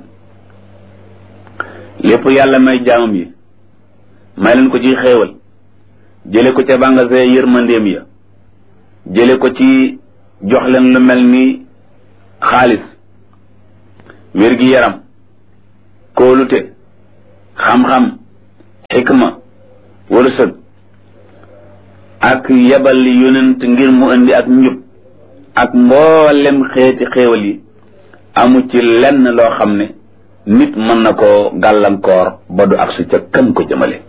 lépp yàlla may jaamam yi may leen ko ci xéewal jële ko ca bàngasee yërmandeem ya jële ko ci jox leen lu mel ni xaalis wér-gi-yaram kóolute xam-xam xikma wërsëg ak yebal yonent ngir mu indi ak njub ak mboolem xeeti xéewal yi amu ci lenn loo xam ne nit mën na koo gàllankoor ba du ak su ca kam ko jëmale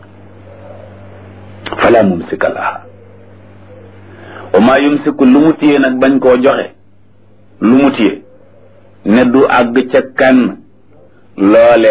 fala mumsika laha wa maa yumsiku lu mu téye nag bañ koo joxe lu mu téye ne du àgg ca kan loole